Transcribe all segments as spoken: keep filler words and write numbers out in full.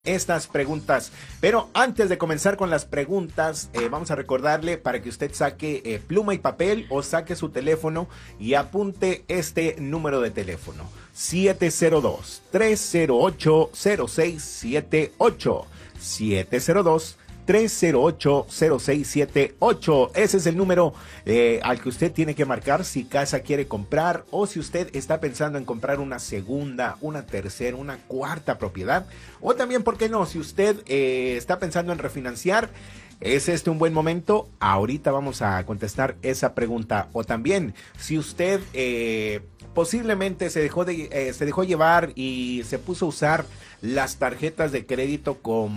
estas preguntas. Pero antes de comenzar con las preguntas, eh, vamos a recordarle para que usted saque eh, pluma y papel o saque su teléfono y apunte este número de teléfono: siete cero dos, tres cero ocho, cero seis siete ocho. siete cero dos, tres cero ocho, cero seis siete ocho. Ese es el número eh, al que usted tiene que marcar si casa quiere comprar o si usted está pensando en comprar una segunda, una tercera, una cuarta propiedad. O también, ¿por qué no? Si usted eh, está pensando en refinanciar, ¿es este un buen momento? Ahorita vamos a contestar esa pregunta. O también, si usted eh, posiblemente se dejó, de, eh, se dejó llevar y se puso a usar las tarjetas de crédito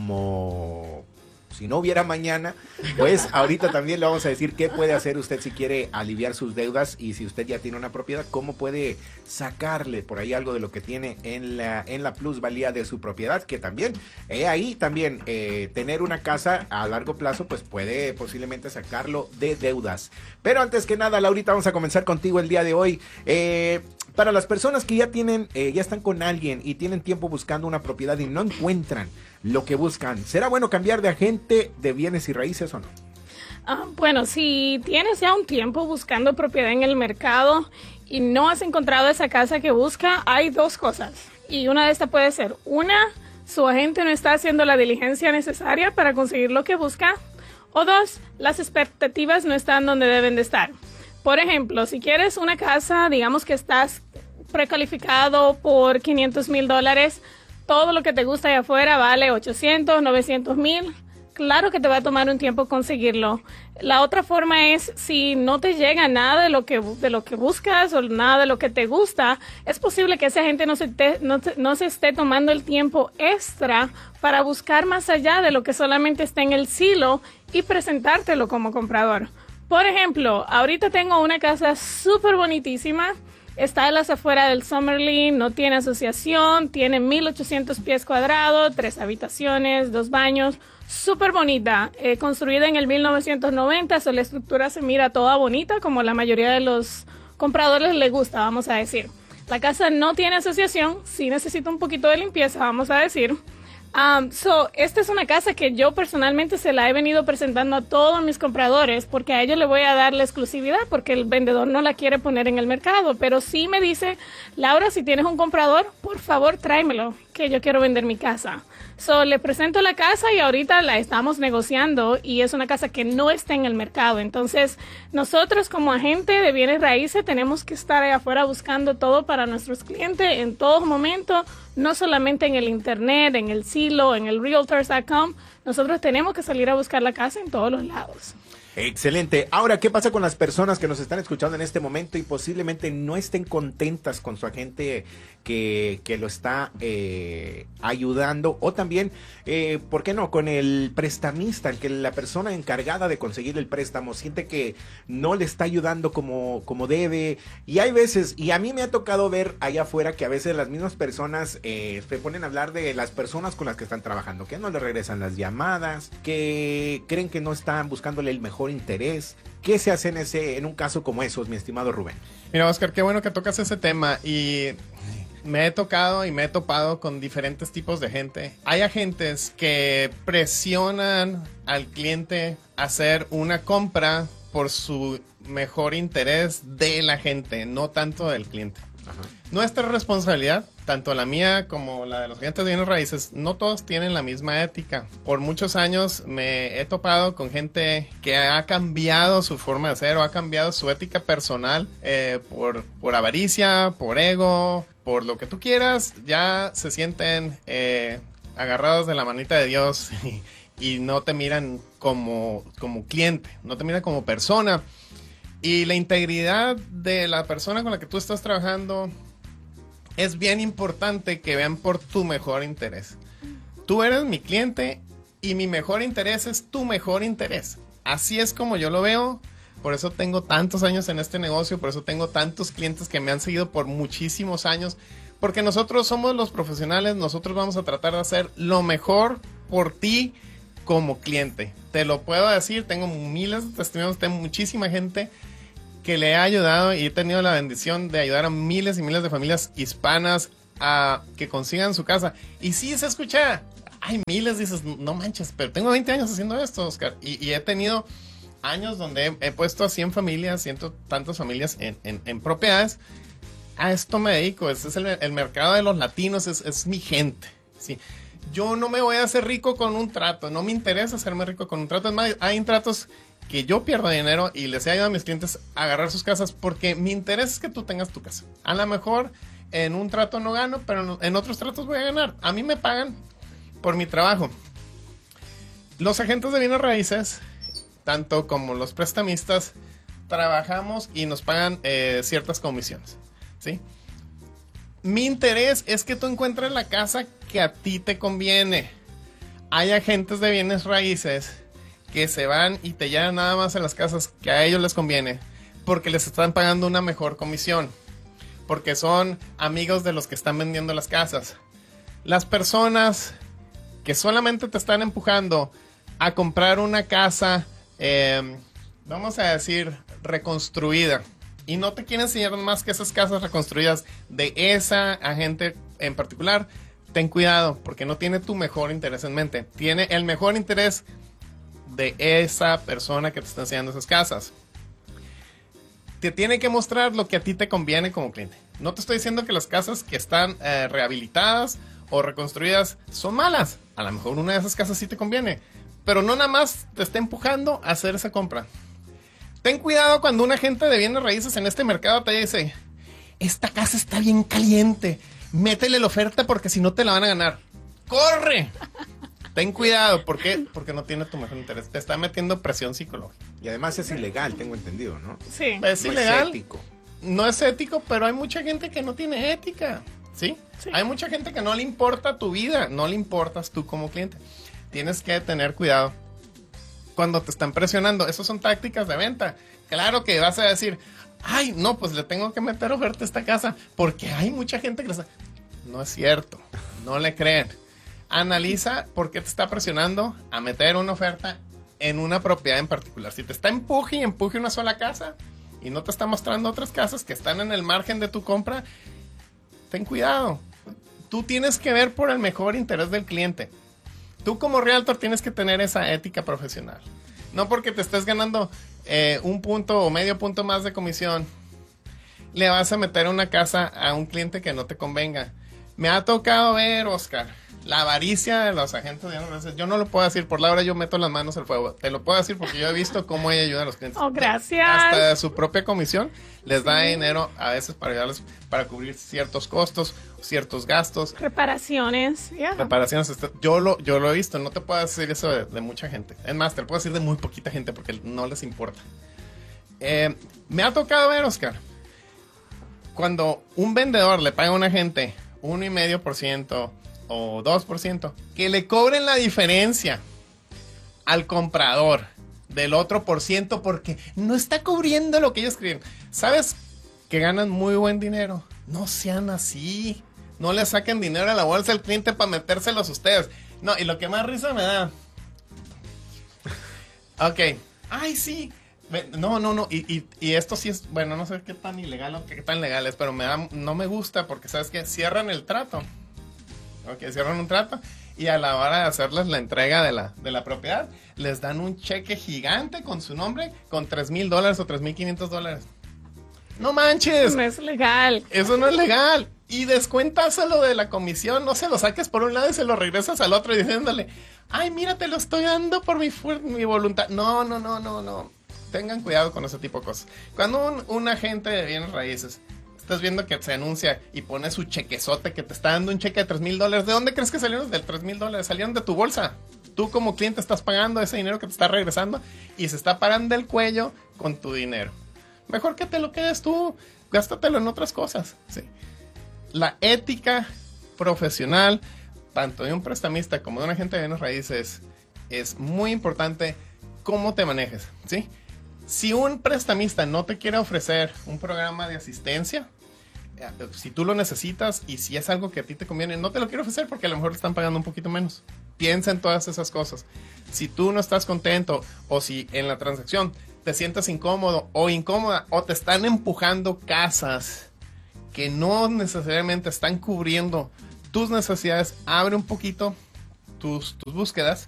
como si no hubiera mañana, pues ahorita también le vamos a decir qué puede hacer usted si quiere aliviar sus deudas, y si usted ya tiene una propiedad, cómo puede sacarle por ahí algo de lo que tiene en la, en la plusvalía de su propiedad, que también, eh, ahí también eh, tener una casa a largo plazo, pues puede posiblemente sacarlo de deudas. Pero antes que nada, Laurita, vamos a comenzar contigo el día de hoy. Eh, para las personas que ya tienen, eh, ya están con alguien y tienen tiempo buscando una propiedad y no encuentran lo que buscan, ¿será bueno cambiar de agente de bienes y raíces o no? Uh, bueno, si tienes ya un tiempo buscando propiedad en el mercado y no has encontrado esa casa que busca, hay dos cosas. Y una de estas puede ser, una, su agente no está haciendo la diligencia necesaria para conseguir lo que busca. O dos, las expectativas no están donde deben de estar. Por ejemplo, si quieres una casa, digamos que estás precalificado por quinientos mil dólares, todo lo que te gusta allá afuera vale ochocientos, novecientos mil. Claro que te va a tomar un tiempo conseguirlo. La otra forma es, si no te llega nada de lo que, de lo que buscas o nada de lo que te gusta, es posible que esa gente no se, te, no, te, no se esté tomando el tiempo extra para buscar más allá de lo que solamente está en el silo y presentártelo como comprador. Por ejemplo, ahorita tengo una casa súper bonitísima. Está en las afueras del Summerlin, no tiene asociación, tiene mil ochocientos pies cuadrados, tres habitaciones, dos baños, súper bonita, eh, construida en el mil novecientos noventa, so la estructura se mira toda bonita, como la mayoría de los compradores les gusta, vamos a decir. La casa no tiene asociación, sí necesita un poquito de limpieza, vamos a decir. Um, so, esta es una casa que yo personalmente se la he venido presentando a todos mis compradores, porque a ellos le voy a dar la exclusividad, porque el vendedor no la quiere poner en el mercado, pero sí me dice, Laura, si tienes un comprador, por favor tráemelo, que yo quiero vender mi casa. So, le presento la casa y ahorita la estamos negociando y es una casa que no está en el mercado. Entonces, nosotros como agente de bienes raíces tenemos que estar allá afuera buscando todo para nuestros clientes en todo momento, no solamente en el internet, en el silo, en el realtors punto com. Nosotros tenemos que salir a buscar la casa en todos los lados. Excelente. Ahora, ¿qué pasa con las personas que nos están escuchando en este momento y posiblemente no estén contentas con su agente que, que lo está eh, ayudando? O también, eh, ¿por qué no? Con el prestamista, el que la persona encargada de conseguir el préstamo siente que no le está ayudando como, como debe. Y hay veces, y a mí me ha tocado ver allá afuera que a veces las mismas personas eh, se ponen a hablar de las personas con las que están trabajando, que no le regresan las llamadas, que creen que no están buscándole el mejor interés. ¿Qué se hace en ese, en un caso como esos, mi estimado Rubén? Mira, Oscar, qué bueno que tocas ese tema, y me he tocado y me he topado con diferentes tipos de gente. Hay agentes que presionan al cliente a hacer una compra por su mejor interés de la gente, no tanto del cliente. Ajá. Nuestra responsabilidad, tanto la mía como la de los agentes de bienes raíces, no todos tienen la misma ética. Por muchos años me he topado con gente que ha cambiado su forma de ser o ha cambiado su ética personal eh, por, por avaricia, por ego, por lo que tú quieras. Ya se sienten eh, agarrados de la manita de Dios y, y no te miran como, como cliente, no te miran como persona. Y la integridad de la persona con la que tú estás trabajando es bien importante, que vean por tu mejor interés. Tú eres mi cliente y mi mejor interés es tu mejor interés. Así es como yo lo veo. Por eso tengo tantos años en este negocio, por eso tengo tantos clientes que me han seguido por muchísimos años. Porque nosotros somos los profesionales, nosotros vamos a tratar de hacer lo mejor por ti como cliente. Te lo puedo decir, tengo miles de testimonios, tengo muchísima gente que le ha ayudado y he tenido la bendición de ayudar a miles y miles de familias hispanas a que consigan su casa. Y sí se escucha, hay miles, dices, no manches, pero tengo veinte años haciendo esto, Oscar, y, y he tenido años donde he, he puesto a cien familias, ciento tantas familias en, en, en propiedades. A esto me dedico, ese es el, el mercado de los latinos, es, es mi gente, ¿sí? Yo no me voy a hacer rico con un trato, no me interesa hacerme rico con un trato. Es más, hay tratos que yo pierdo dinero y les he ayudado a mis clientes a agarrar sus casas porque mi interés es que tú tengas tu casa. A lo mejor en un trato no gano, pero en otros tratos voy a ganar. A mí me pagan por mi trabajo. Los agentes de bienes raíces, tanto como los prestamistas, trabajamos y nos pagan eh, ciertas comisiones, ¿sí? Mi interés es que tú encuentres la casa que a ti te conviene. Hay agentes de bienes raíces que se van y te llevan nada más a las casas que a ellos les conviene porque les están pagando una mejor comisión, porque son amigos de los que están vendiendo las casas. Las personas que solamente te están empujando a comprar una casa, eh, vamos a decir, reconstruida, y no te quieren enseñar más que esas casas reconstruidas de esa agente en particular, ten cuidado, porque no tiene tu mejor interés en mente. Tiene el mejor interés de esa persona que te está enseñando esas casas. Te tiene que mostrar lo que a ti te conviene como cliente. No te estoy diciendo que las casas que están eh, rehabilitadas o reconstruidas son malas. A lo mejor una de esas casas sí te conviene, pero no nada más te está empujando a hacer esa compra. Ten cuidado cuando un agente de bienes raíces en este mercado te dice, esta casa está bien caliente, métele la oferta porque si no te la van a ganar. ¡Corre! Ten cuidado, ¿por qué? Porque no tiene tu mejor interés. Te está metiendo presión psicológica. Y además es ilegal, tengo entendido, ¿no? Sí. Es No ilegal. es ético. No es ético, pero hay mucha gente que no tiene ética, ¿sí? Sí. Hay mucha gente que no le importa tu vida, no le importas tú como cliente. Tienes que tener cuidado cuando te están presionando. Esas son tácticas de venta. Claro que vas a decir, ay, no, pues le tengo que meter oferta a esta casa porque hay mucha gente que le está... No es cierto, no le creen. Analiza por qué te está presionando a meter una oferta en una propiedad en particular. Si te está empuje y empuje una sola casa y no te está mostrando otras casas que están en el margen de tu compra, ten cuidado. Tú tienes que ver por el mejor interés del cliente. Tú como realtor tienes que tener esa ética profesional. No porque te estés ganando eh, un punto o medio punto más de comisión, le vas a meter una casa a un cliente que no te convenga. Me ha tocado ver, Oscar, la avaricia de los agentes de bienes raíces. Yo no lo puedo decir, por Laura yo meto las manos al fuego. Te lo puedo decir porque yo he visto cómo ella ayuda a los clientes. Oh, gracias. Hasta de su propia comisión les da dinero a veces para ayudarles para cubrir ciertos costos, ciertos gastos. Reparaciones. Yeah. Reparaciones. Yo lo, yo lo he visto, no te puedo decir eso de, de mucha gente. Es más, te lo puedo decir de muy poquita gente porque no les importa. Eh, me ha tocado ver, Oscar, cuando un vendedor le paga a un agente uno coma cinco por ciento o dos por ciento, que le cobren la diferencia al comprador del otro por ciento porque no está cubriendo lo que ellos creen. ¿Sabes que ganan muy buen dinero? No sean así. No le saquen dinero a la bolsa al cliente para metérselos ustedes. No, y lo que más risa me da. Ok. Ay, sí. No, no, no. Y, y, y esto sí es, bueno, no sé qué tan ilegal o qué tan legal es, pero me da, no me gusta porque, ¿sabes qué? Cierran el trato. Ok, cierran un trato y a la hora de hacerles la entrega de la, de la propiedad, les dan un cheque gigante con su nombre con tres mil dólares o tres mil quinientos dólares. ¡No manches! No es legal. Eso no es legal. Y descuéntaselo de la comisión, no se lo saques por un lado y se lo regresas al otro diciéndole, ay, mira, te lo estoy dando por mi, mi voluntad. No, no, no, no, no. Tengan cuidado con ese tipo de cosas. Cuando un, un agente de bienes raíces estás viendo que se anuncia y pone su chequezote que te está dando un cheque de tres mil dólares, ¿de dónde crees que salieron del tres mil dólares? Salieron de tu bolsa. Tú como cliente estás pagando ese dinero que te está regresando y se está parando el cuello con tu dinero. Mejor que te lo quedes tú, gástatelo en otras cosas. Sí. La ética profesional, tanto de un prestamista como de un agente de bienes raíces, es muy importante cómo te manejes, ¿sí? Si un prestamista no te quiere ofrecer un programa de asistencia, si tú lo necesitas y si es algo que a ti te conviene, no te lo quiero ofrecer porque a lo mejor te están pagando un poquito menos. Piensa en todas esas cosas. Si tú no estás contento o si en la transacción te sientes incómodo o incómoda o te están empujando casas que no necesariamente están cubriendo tus necesidades, abre un poquito tus, tus búsquedas,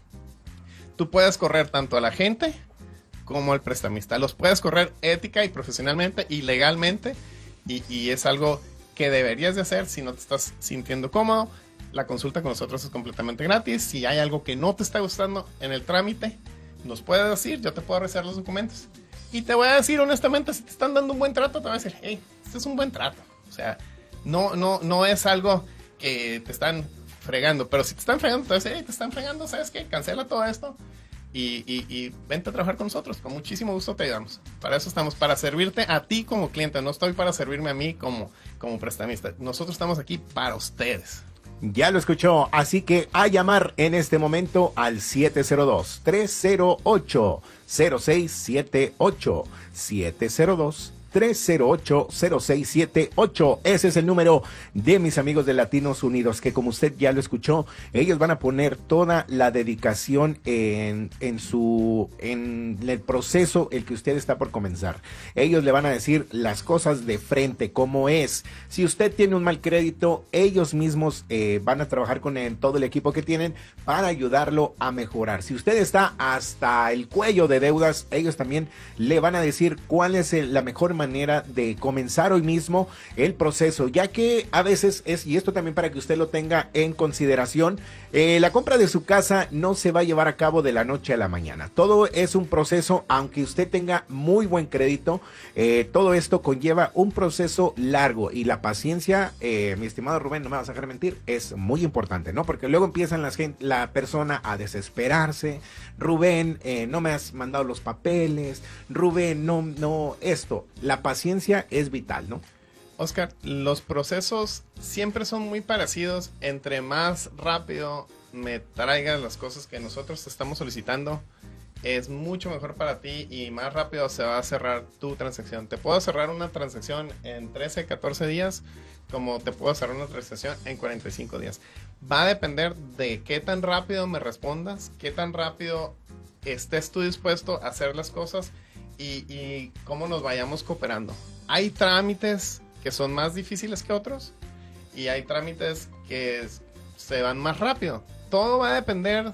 tú puedes correr tanto a la gente como al prestamista. Los puedes correr ética y profesionalmente y legalmente, y, y es algo que deberías de hacer si no te estás sintiendo cómodo. La consulta con nosotros es completamente gratis. Si hay algo que no te está gustando en el trámite, nos puedes decir, yo te puedo revisar los documentos. Y te voy a decir honestamente, si te están dando un buen trato, te voy a decir, hey, este es un buen trato. O sea, no, no, no es algo que te están fregando, pero si te están fregando, te voy a decir, hey, te están fregando, ¿sabes qué? Cancela todo esto y, y, y vente a trabajar con nosotros. Con muchísimo gusto te ayudamos. Para eso estamos, para servirte a ti como cliente. No estoy para servirme a mí como, como prestamista. Nosotros estamos aquí para ustedes. Ya lo escuchó, así que a llamar en este momento al siete cero dos, tres cero ocho, cero seis siete ocho, siete cero dos, tres cero ocho, cero seis siete ocho. Ese es el número de mis amigos de Latinos Unidos, que como usted ya lo escuchó, ellos van a poner toda la dedicación en, en su en el proceso el que usted está por comenzar. Ellos le van a decir las cosas de frente, cómo es. Si usted tiene un mal crédito, ellos mismos eh, van a trabajar con el, todo el equipo que tienen para ayudarlo a mejorar. Si usted está hasta el cuello de deudas, ellos también le van a decir cuál es el, la mejor manera manera de comenzar hoy mismo el proceso, ya que a veces es, y esto también para que usted lo tenga en consideración, eh, la compra de su casa no se va a llevar a cabo de la noche a la mañana. Todo es un proceso, aunque usted tenga muy buen crédito, eh, todo esto conlleva un proceso largo, y la paciencia, eh, mi estimado Rubén, no me vas a dejar mentir, es muy importante, ¿no? Porque luego empiezan las gente, la persona a desesperarse. Rubén, eh, no me has mandado los papeles, Rubén, no, no, esto, la paciencia es vital, ¿no? Oscar, los procesos siempre son muy parecidos. Entre más rápido me traigas las cosas que nosotros te estamos solicitando, es mucho mejor para ti y más rápido se va a cerrar tu transacción. Te puedo cerrar una transacción en trece, catorce días, como te puedo cerrar una transacción en cuarenta y cinco días. Va a depender de qué tan rápido me respondas, qué tan rápido estés tú dispuesto a hacer las cosas y, y cómo nos vayamos cooperando. Hay trámites que son más difíciles que otros y hay trámites que se van más rápido. Todo va a depender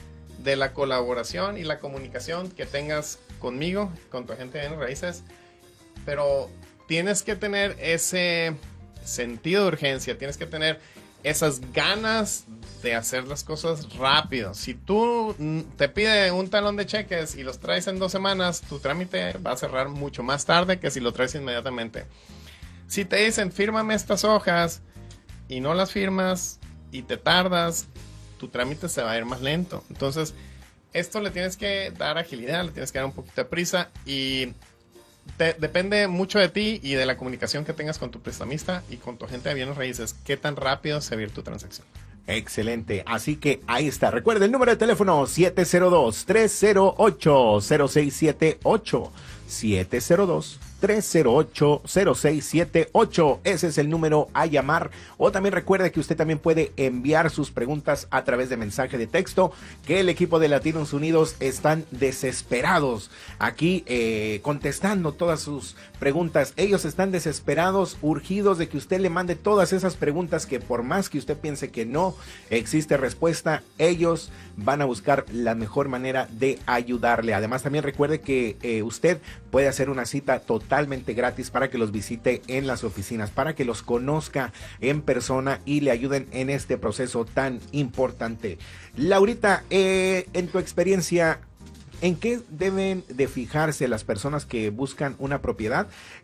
de la colaboración y la comunicación que tengas conmigo, con tu agente de bienes raíces, pero tienes que tener ese sentido de urgencia, tienes que tener esas ganas de hacer las cosas rápido. Si tú te pide un talón de cheques y los traes en dos semanas, tu trámite va a cerrar mucho más tarde que si lo traes inmediatamente. Si te dicen, fírmame estas hojas, y no las firmas y te tardas, tu trámite se va a ir más lento. Entonces, esto le tienes que dar agilidad, le tienes que dar un poquito de prisa y te, depende mucho de ti y de la comunicación que tengas con tu prestamista y con tu agente de bienes raíces, qué tan rápido se va a ir tu transacción. Excelente, así que ahí está. Recuerda el número de teléfono siete cero dos, tres cero ocho, cero seis siete ocho, siete cero dos, tres cero ocho, cero seis siete ocho. Ese es el número a llamar. O también recuerde que usted también puede enviar sus preguntas a través de mensaje de texto, que el equipo de Latinos Unidos están desesperados aquí eh, contestando todas sus preguntas. Ellos están desesperados, urgidos de que usted le mande todas esas preguntas que por más que usted piense que no existe respuesta, ellos van a buscar la mejor manera de ayudarle. Además, también recuerde que eh, usted puede hacer una cita totalmente gratis para que los visite en las oficinas, para que los conozca en persona y le ayuden en este proceso tan importante. Laurita, eh, en tu experiencia, ¿en qué deben de fijarse las personas que buscan una propiedad?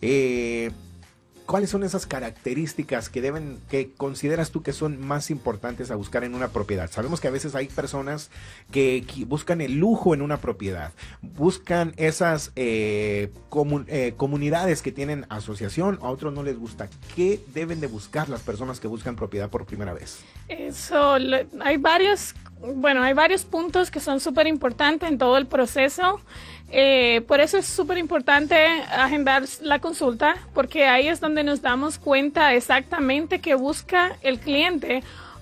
Eh, ¿Cuáles son esas características que deben, que consideras tú que son más importantes a buscar en una propiedad? Sabemos que a veces hay personas que, que buscan el lujo en una propiedad, buscan esas eh, comun, eh, comunidades que tienen asociación, a otros no les gusta. ¿Qué deben de buscar las personas que buscan propiedad por primera vez? Eso, hay varios, bueno, hay varios puntos que son súper importantes en todo el proceso. Eh, por eso es súper importante agendar la consulta, porque ahí es donde nos damos cuenta exactamente qué busca el cliente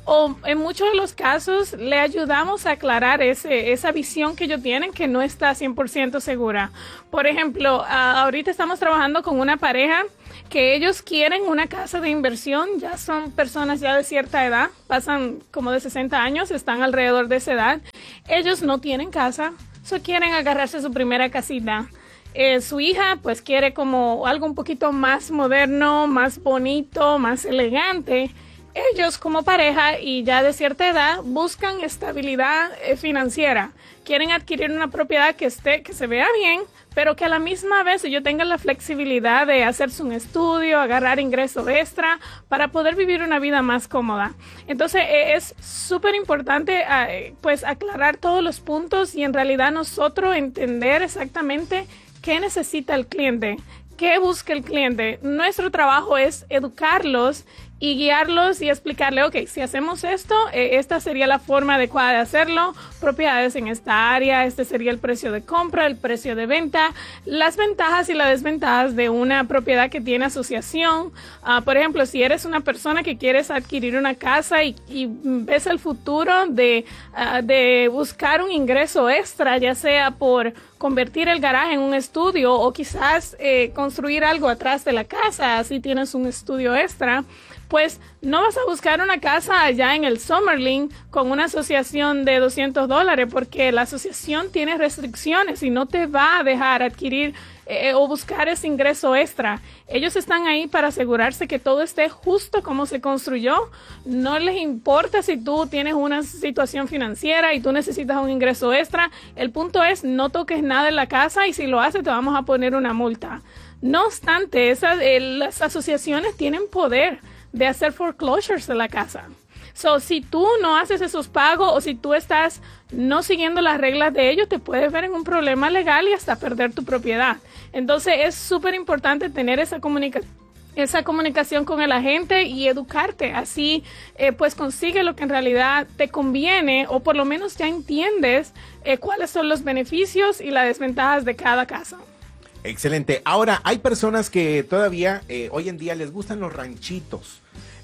o en muchos de los casos le ayudamos a aclarar ese, esa visión que ellos tienen que no está cien por ciento segura. Por ejemplo, uh, ahorita estamos trabajando con una pareja que ellos quieren una casa de inversión, ya son personas ya de cierta edad, pasan como de sesenta años, están alrededor de esa edad. Ellos no tienen casa, solo quieren agarrarse su primera casita. Eh, su hija pues quiere como algo un poquito más moderno, más bonito, más elegante. Ellos como pareja y ya de cierta edad buscan estabilidad eh, financiera. Quieren adquirir una propiedad que esté, que se vea bien, pero que a la misma vez ellos tengan la flexibilidad de hacerse un estudio, agarrar ingreso extra para poder vivir una vida más cómoda. Entonces eh, es súper importante eh, pues aclarar todos los puntos y en realidad nosotros entender exactamente qué necesita el cliente, qué busca el cliente. Nuestro trabajo es educarlos y guiarlos y explicarle, ok, si hacemos esto, eh, esta sería la forma adecuada de hacerlo, propiedades en esta área, este sería el precio de compra, el precio de venta, las ventajas y las desventajas de una propiedad que tiene asociación. Uh, por ejemplo, si eres una persona que quieres adquirir una casa y, y ves el futuro de, uh, de buscar un ingreso extra, ya sea por convertir el garaje en un estudio o quizás eh, construir algo atrás de la casa, así tienes un estudio extra, pues no vas a buscar una casa allá en el Summerlin con una asociación de doscientos dólares porque la asociación tiene restricciones y no te va a dejar adquirir eh, o buscar ese ingreso extra. Ellos están ahí para asegurarse que todo esté justo como se construyó. No les importa si tú tienes una situación financiera y tú necesitas un ingreso extra. El punto es no toques nada en la casa y si lo haces te vamos a poner una multa. No obstante, esas, eh, las asociaciones tienen poder de hacer foreclosures de la casa. So, si tú no haces esos pagos o si tú estás no siguiendo las reglas de ellos, te puedes ver en un problema legal y hasta perder tu propiedad. Entonces, es súper importante tener esa comunicación. esa comunicación con el agente y educarte, así eh, pues consigue lo que en realidad te conviene o por lo menos ya entiendes eh, cuáles son los beneficios y las desventajas de cada casa. Excelente. Ahora, hay personas que todavía eh, hoy en día les gustan los ranchitos.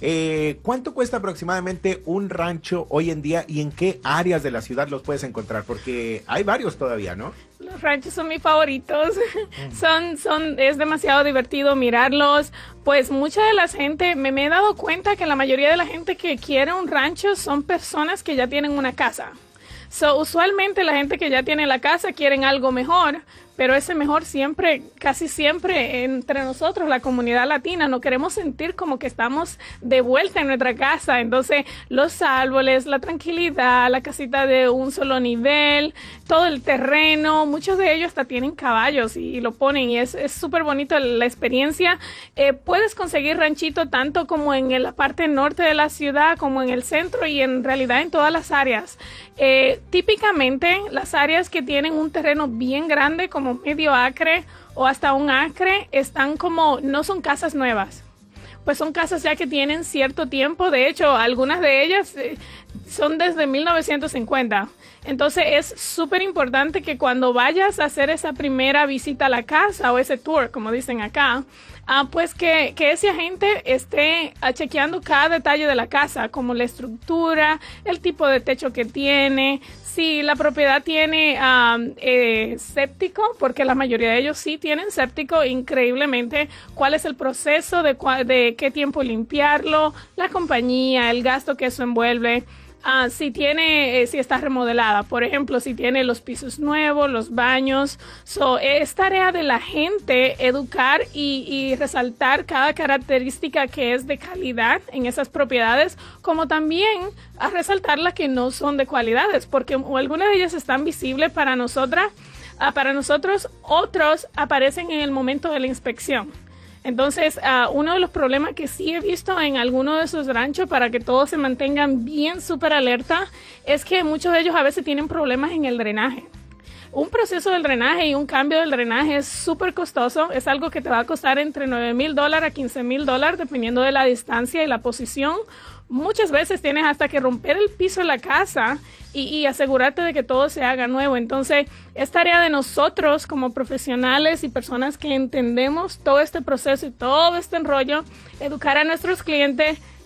Eh, ¿Cuánto cuesta aproximadamente un rancho hoy en día y en qué áreas de la ciudad los puedes encontrar? Porque hay varios todavía, ¿no? Los ranchos son mis favoritos. Mm. son, son, es demasiado divertido mirarlos. Pues mucha de la gente, me, me he dado cuenta que la mayoría de la gente que quiere un rancho son personas que ya tienen una casa. So, usualmente la gente que ya tiene la casa quieren algo mejor, pero ese mejor siempre, casi siempre entre nosotros, la comunidad latina, no queremos sentir como que estamos de vuelta en nuestra casa. Entonces, los árboles, la tranquilidad, la casita de un solo nivel, todo el terreno, muchos de ellos hasta tienen caballos y, y lo ponen y es súper bonito la experiencia. Eh, puedes conseguir ranchito tanto como en la parte norte de la ciudad, como en el centro y en realidad en todas las áreas. Eh, típicamente, las áreas que tienen un terreno bien grande, como medio acre o hasta un acre, están como, no son casas nuevas, pues son casas ya que tienen cierto tiempo. De hecho, algunas de ellas eh, son desde mil novecientos cincuenta. Entonces es súper importante que cuando vayas a hacer esa primera visita a la casa o ese tour, como dicen acá, ah, pues que, que ese agente esté ah, chequeando cada detalle de la casa, como la estructura, el tipo de techo que tiene, si la propiedad tiene um, eh, séptico, porque la mayoría de ellos sí tienen séptico, increíblemente, cuál es el proceso de, de qué tiempo limpiarlo, la compañía, el gasto que eso envuelve. Uh, si tiene, eh, si está remodelada, por ejemplo, si tiene los pisos nuevos, los baños. So, es tarea de la gente educar y, y resaltar cada característica que es de calidad en esas propiedades, como también a resaltar las que no son de cualidades, porque algunas de ellas están visibles para nosotras, uh, para nosotros, otros aparecen en el momento de la inspección. Entonces, uh, uno de los problemas que sí he visto en algunos de esos ranchos para que todos se mantengan bien súper alerta es que muchos de ellos a veces tienen problemas en el drenaje. Un proceso del drenaje y un cambio del drenaje es súper costoso. Es algo que te va a costar entre nueve mil dólares a quince mil dólares dependiendo de la distancia y la posición. Muchas veces tienes hasta que romper el piso de la casa y, y asegurarte de que todo se haga nuevo. Entonces, es tarea de nosotros como profesionales y personas que entendemos todo este proceso y todo este enrollo, educar a nuestros clientes,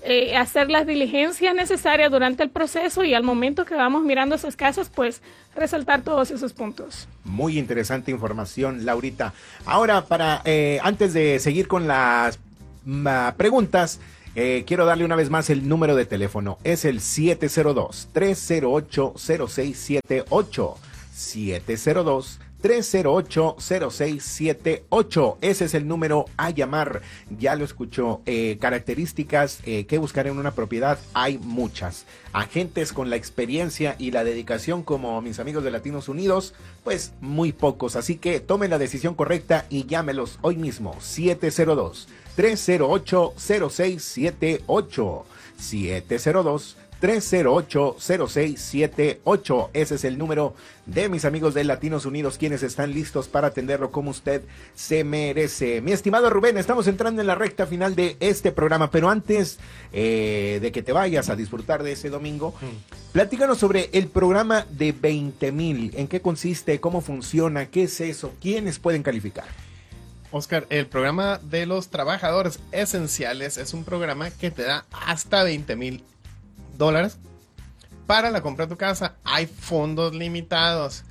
eh, hacer las diligencias necesarias durante el proceso y al momento que vamos mirando esas casas, pues resaltar todos esos puntos. Muy interesante información, Laurita. Ahora, para eh, antes de seguir con las uh, preguntas, eh, quiero darle una vez más el número de teléfono. Es el siete cero dos, tres cero ocho, cero seis siete ocho. siete cero dos, tres cero ocho, cero seis siete ocho. Ese es el número a llamar. Ya lo escuchó. Eh, características eh, que buscar en una propiedad hay muchas. Agentes con la experiencia y la dedicación como mis amigos de Latinos Unidos, pues muy pocos. Así que tome la decisión correcta y llámelos hoy mismo. siete cero dos, tres cero ocho, cero seis siete ocho. siete cero dos, tres cero ocho, cero seis siete ocho. Ese es el número de mis amigos de Latinos Unidos, quienes están listos para atenderlo como usted se merece. Mi estimado Rubén, estamos entrando en la recta final de este programa, pero antes eh, de que te vayas a disfrutar de ese domingo, mm. platícanos sobre el programa de veinte mil. ¿En qué consiste? ¿Cómo funciona? ¿Qué es eso? ¿Quiénes pueden calificar? Oscar, el programa de los trabajadores esenciales es un programa que te da hasta veinte mil dólares para la compra de tu casa. Hay fondos limitados.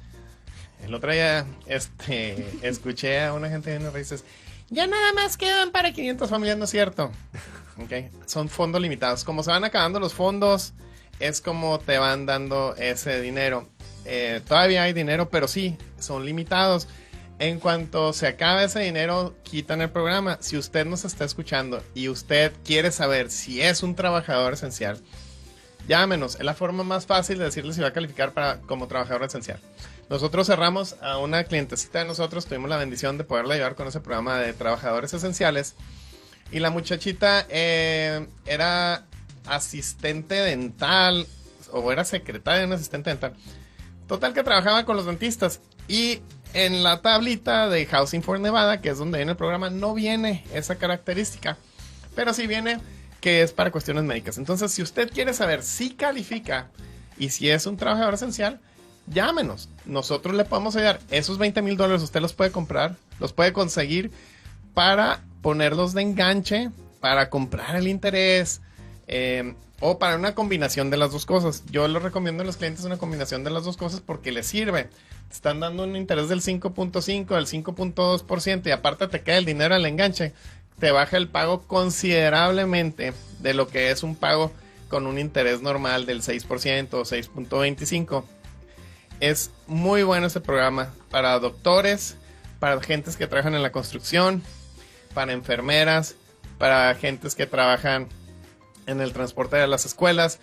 El otro día este, escuché a una gente de unas raíces, ya nada más quedan para quinientas familias. No es cierto. Okay. Son fondos limitados. Como se van acabando los fondos, es como te van dando ese dinero. Eh, todavía hay dinero, pero sí, son limitados. En cuanto se acabe ese dinero, quitan el programa. Si usted nos está escuchando y usted quiere saber si es un trabajador esencial, llámenos. Es la forma más fácil de decirle si va a calificar para, como trabajador esencial. Nosotros cerramos a una clientecita de nosotros. Tuvimos la bendición de poderla ayudar con ese programa de trabajadores esenciales. Y la muchachita eh, era asistente dental, o era secretaria de un asistente dental. Total, que trabajaba con los dentistas. Y en la tablita de Housing for Nevada, que es donde viene el programa, no viene esa característica. Pero sí viene que es para cuestiones médicas. Entonces, si usted quiere saber si califica y si es un trabajador esencial, llámenos. Nosotros le podemos ayudar. Esos veinte mil dólares usted los puede comprar, los puede conseguir para ponerlos de enganche, para comprar el interés, eh, o para una combinación de las dos cosas. Yo les recomiendo a los clientes una combinación de las dos cosas porque les sirve. Te están dando un interés del cinco punto cinco, del cinco punto dos por ciento y aparte te cae el dinero al enganche. Te baja el pago considerablemente de lo que es un pago con un interés normal del seis por ciento o seis punto veinticinco. Es muy bueno este programa para doctores, para gentes que trabajan en la construcción, para enfermeras, para gentes que trabajan en el transporte de las escuelas.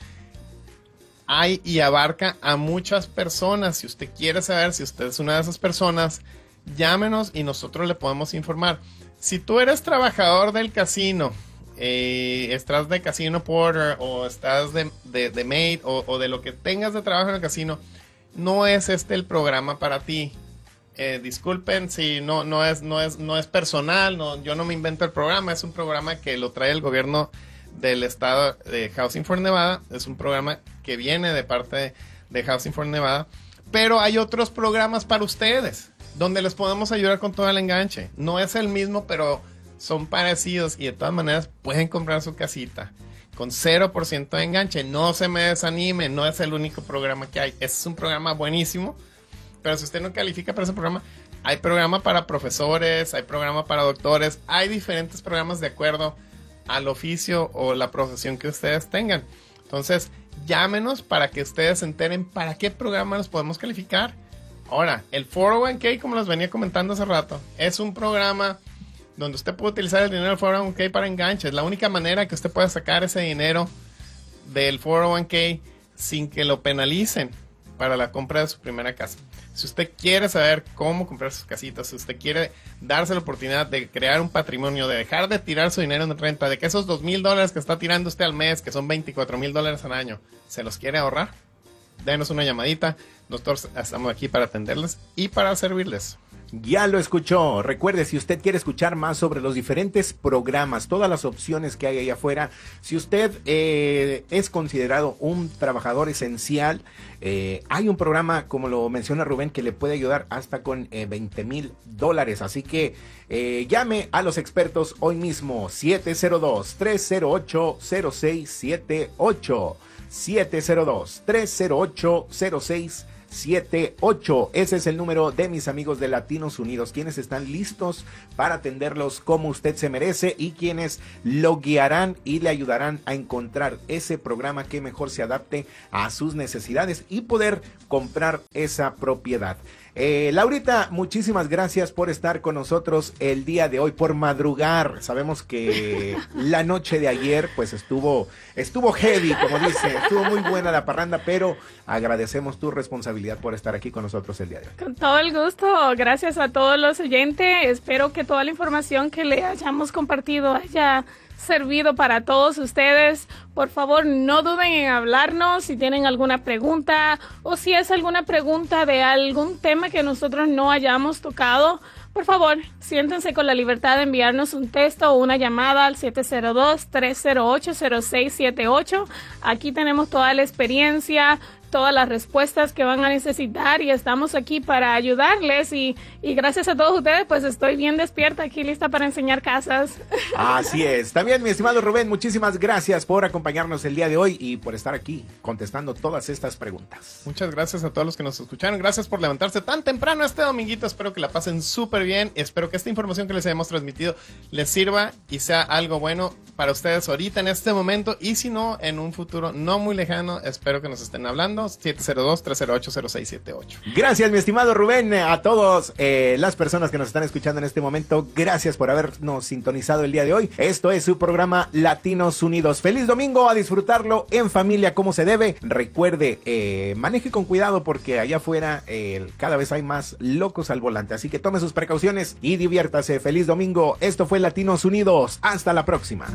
Hay y abarca a muchas personas. Si usted quiere saber si usted es una de esas personas, llámenos y nosotros le podemos informar. Si tú eres trabajador del casino, eh, estás de casino porter o estás de, de, de maid o, o de lo que tengas de trabajo en el casino, no es este el programa para ti. Eh, disculpen si no, no, es, no, es, no es personal, no, yo no me invento el programa, es un programa que lo trae el gobierno del estado de Housing for Nevada, es un programa que viene de parte de, de Housing for Nevada, pero hay otros programas para ustedes donde les podemos ayudar con todo el enganche. No es el mismo, pero son parecidos y de todas maneras pueden comprar su casita con cero por ciento de enganche. No se me desanime, no es el único programa que hay. Este es un programa buenísimo, pero si usted no califica para ese programa, hay programa para profesores, hay programa para doctores, hay diferentes programas de acuerdo al oficio o la profesión que ustedes tengan. Entonces, llámenos para que ustedes se enteren para qué programa los podemos calificar. Ahora, el cuatro oh uno k, como les venía comentando hace rato, es un programa donde usted puede utilizar el dinero del cuatro oh uno k para enganches. La única manera que usted pueda sacar ese dinero del cuatro oh uno k sin que lo penalicen para la compra de su primera casa. Si usted quiere saber cómo comprar sus casitas, si usted quiere darse la oportunidad de crear un patrimonio, de dejar de tirar su dinero en renta, de que esos dos mil dólares que está tirando usted al mes, que son veinticuatro mil dólares al año, se los quiere ahorrar, denos una llamadita. Nosotros estamos aquí para atenderles y para servirles. Ya lo escuchó. Recuerde, si usted quiere escuchar más sobre los diferentes programas, todas las opciones que hay allá afuera, si usted eh, es considerado un trabajador esencial, eh, hay un programa, como lo menciona Rubén, que le puede ayudar hasta con eh, veinte mil dólares. Así que eh, llame a los expertos hoy mismo, siete cero dos, tres cero ocho, cero seis siete ocho. siete cero dos, tres cero ocho, cero seis siete ocho. Ese es el número de mis amigos de Latinos Unidos, quienes están listos para atenderlos como usted se merece y quienes lo guiarán y le ayudarán a encontrar ese programa que mejor se adapte a sus necesidades y poder comprar esa propiedad. Eh, Laurita, muchísimas gracias por estar con nosotros el día de hoy, por madrugar. Sabemos que la noche de ayer pues estuvo, estuvo heavy, como dice, estuvo muy buena la parranda, pero agradecemos tu responsabilidad por estar aquí con nosotros el día de hoy. Con todo el gusto, gracias a todos los oyentes. Espero que toda la información que le hayamos compartido haya servido para todos ustedes. Por favor, no duden en hablarnos si tienen alguna pregunta o si es alguna pregunta de algún tema que nosotros no hayamos tocado. Por favor, siéntense con la libertad de enviarnos un texto o una llamada al siete cero dos, tres cero ocho, cero seis siete ocho. Aquí tenemos toda la experiencia, todas las respuestas que van a necesitar y estamos aquí para ayudarles y, y gracias a todos ustedes pues estoy bien despierta aquí lista para enseñar casas. Así es. También mi estimado Rubén, muchísimas gracias por acompañarnos el día de hoy y por estar aquí contestando todas estas preguntas. Muchas gracias a todos los que nos escucharon, gracias por levantarse tan temprano este dominguito, espero que la pasen súper bien, espero que esta información que les hayamos transmitido les sirva y sea algo bueno para ustedes ahorita en este momento y si no, en un futuro no muy lejano, espero que nos estén hablando. siete cero dos, tres cero ocho, cero seis siete ocho. Gracias, mi estimado Rubén, a todas eh, las personas que nos están escuchando en este momento. Gracias por habernos sintonizado el día de hoy. Esto es su programa Latinos Unidos. Feliz domingo, a disfrutarlo en familia como se debe. Recuerde, eh, maneje con cuidado porque allá afuera eh, cada vez hay más locos al volante. Así que tome sus precauciones y diviértase. Feliz domingo. Esto fue Latinos Unidos. Hasta la próxima.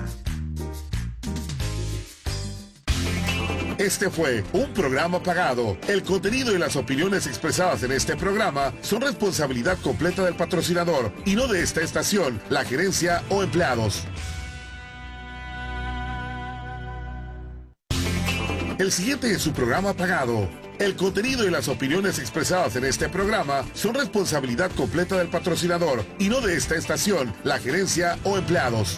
Este fue un programa pagado. El contenido y las opiniones expresadas en este programa son responsabilidad completa del patrocinador y no de esta estación, la gerencia o empleados. El siguiente es su programa pagado. El contenido y las opiniones expresadas en este programa son responsabilidad completa del patrocinador y no de esta estación, la gerencia o empleados.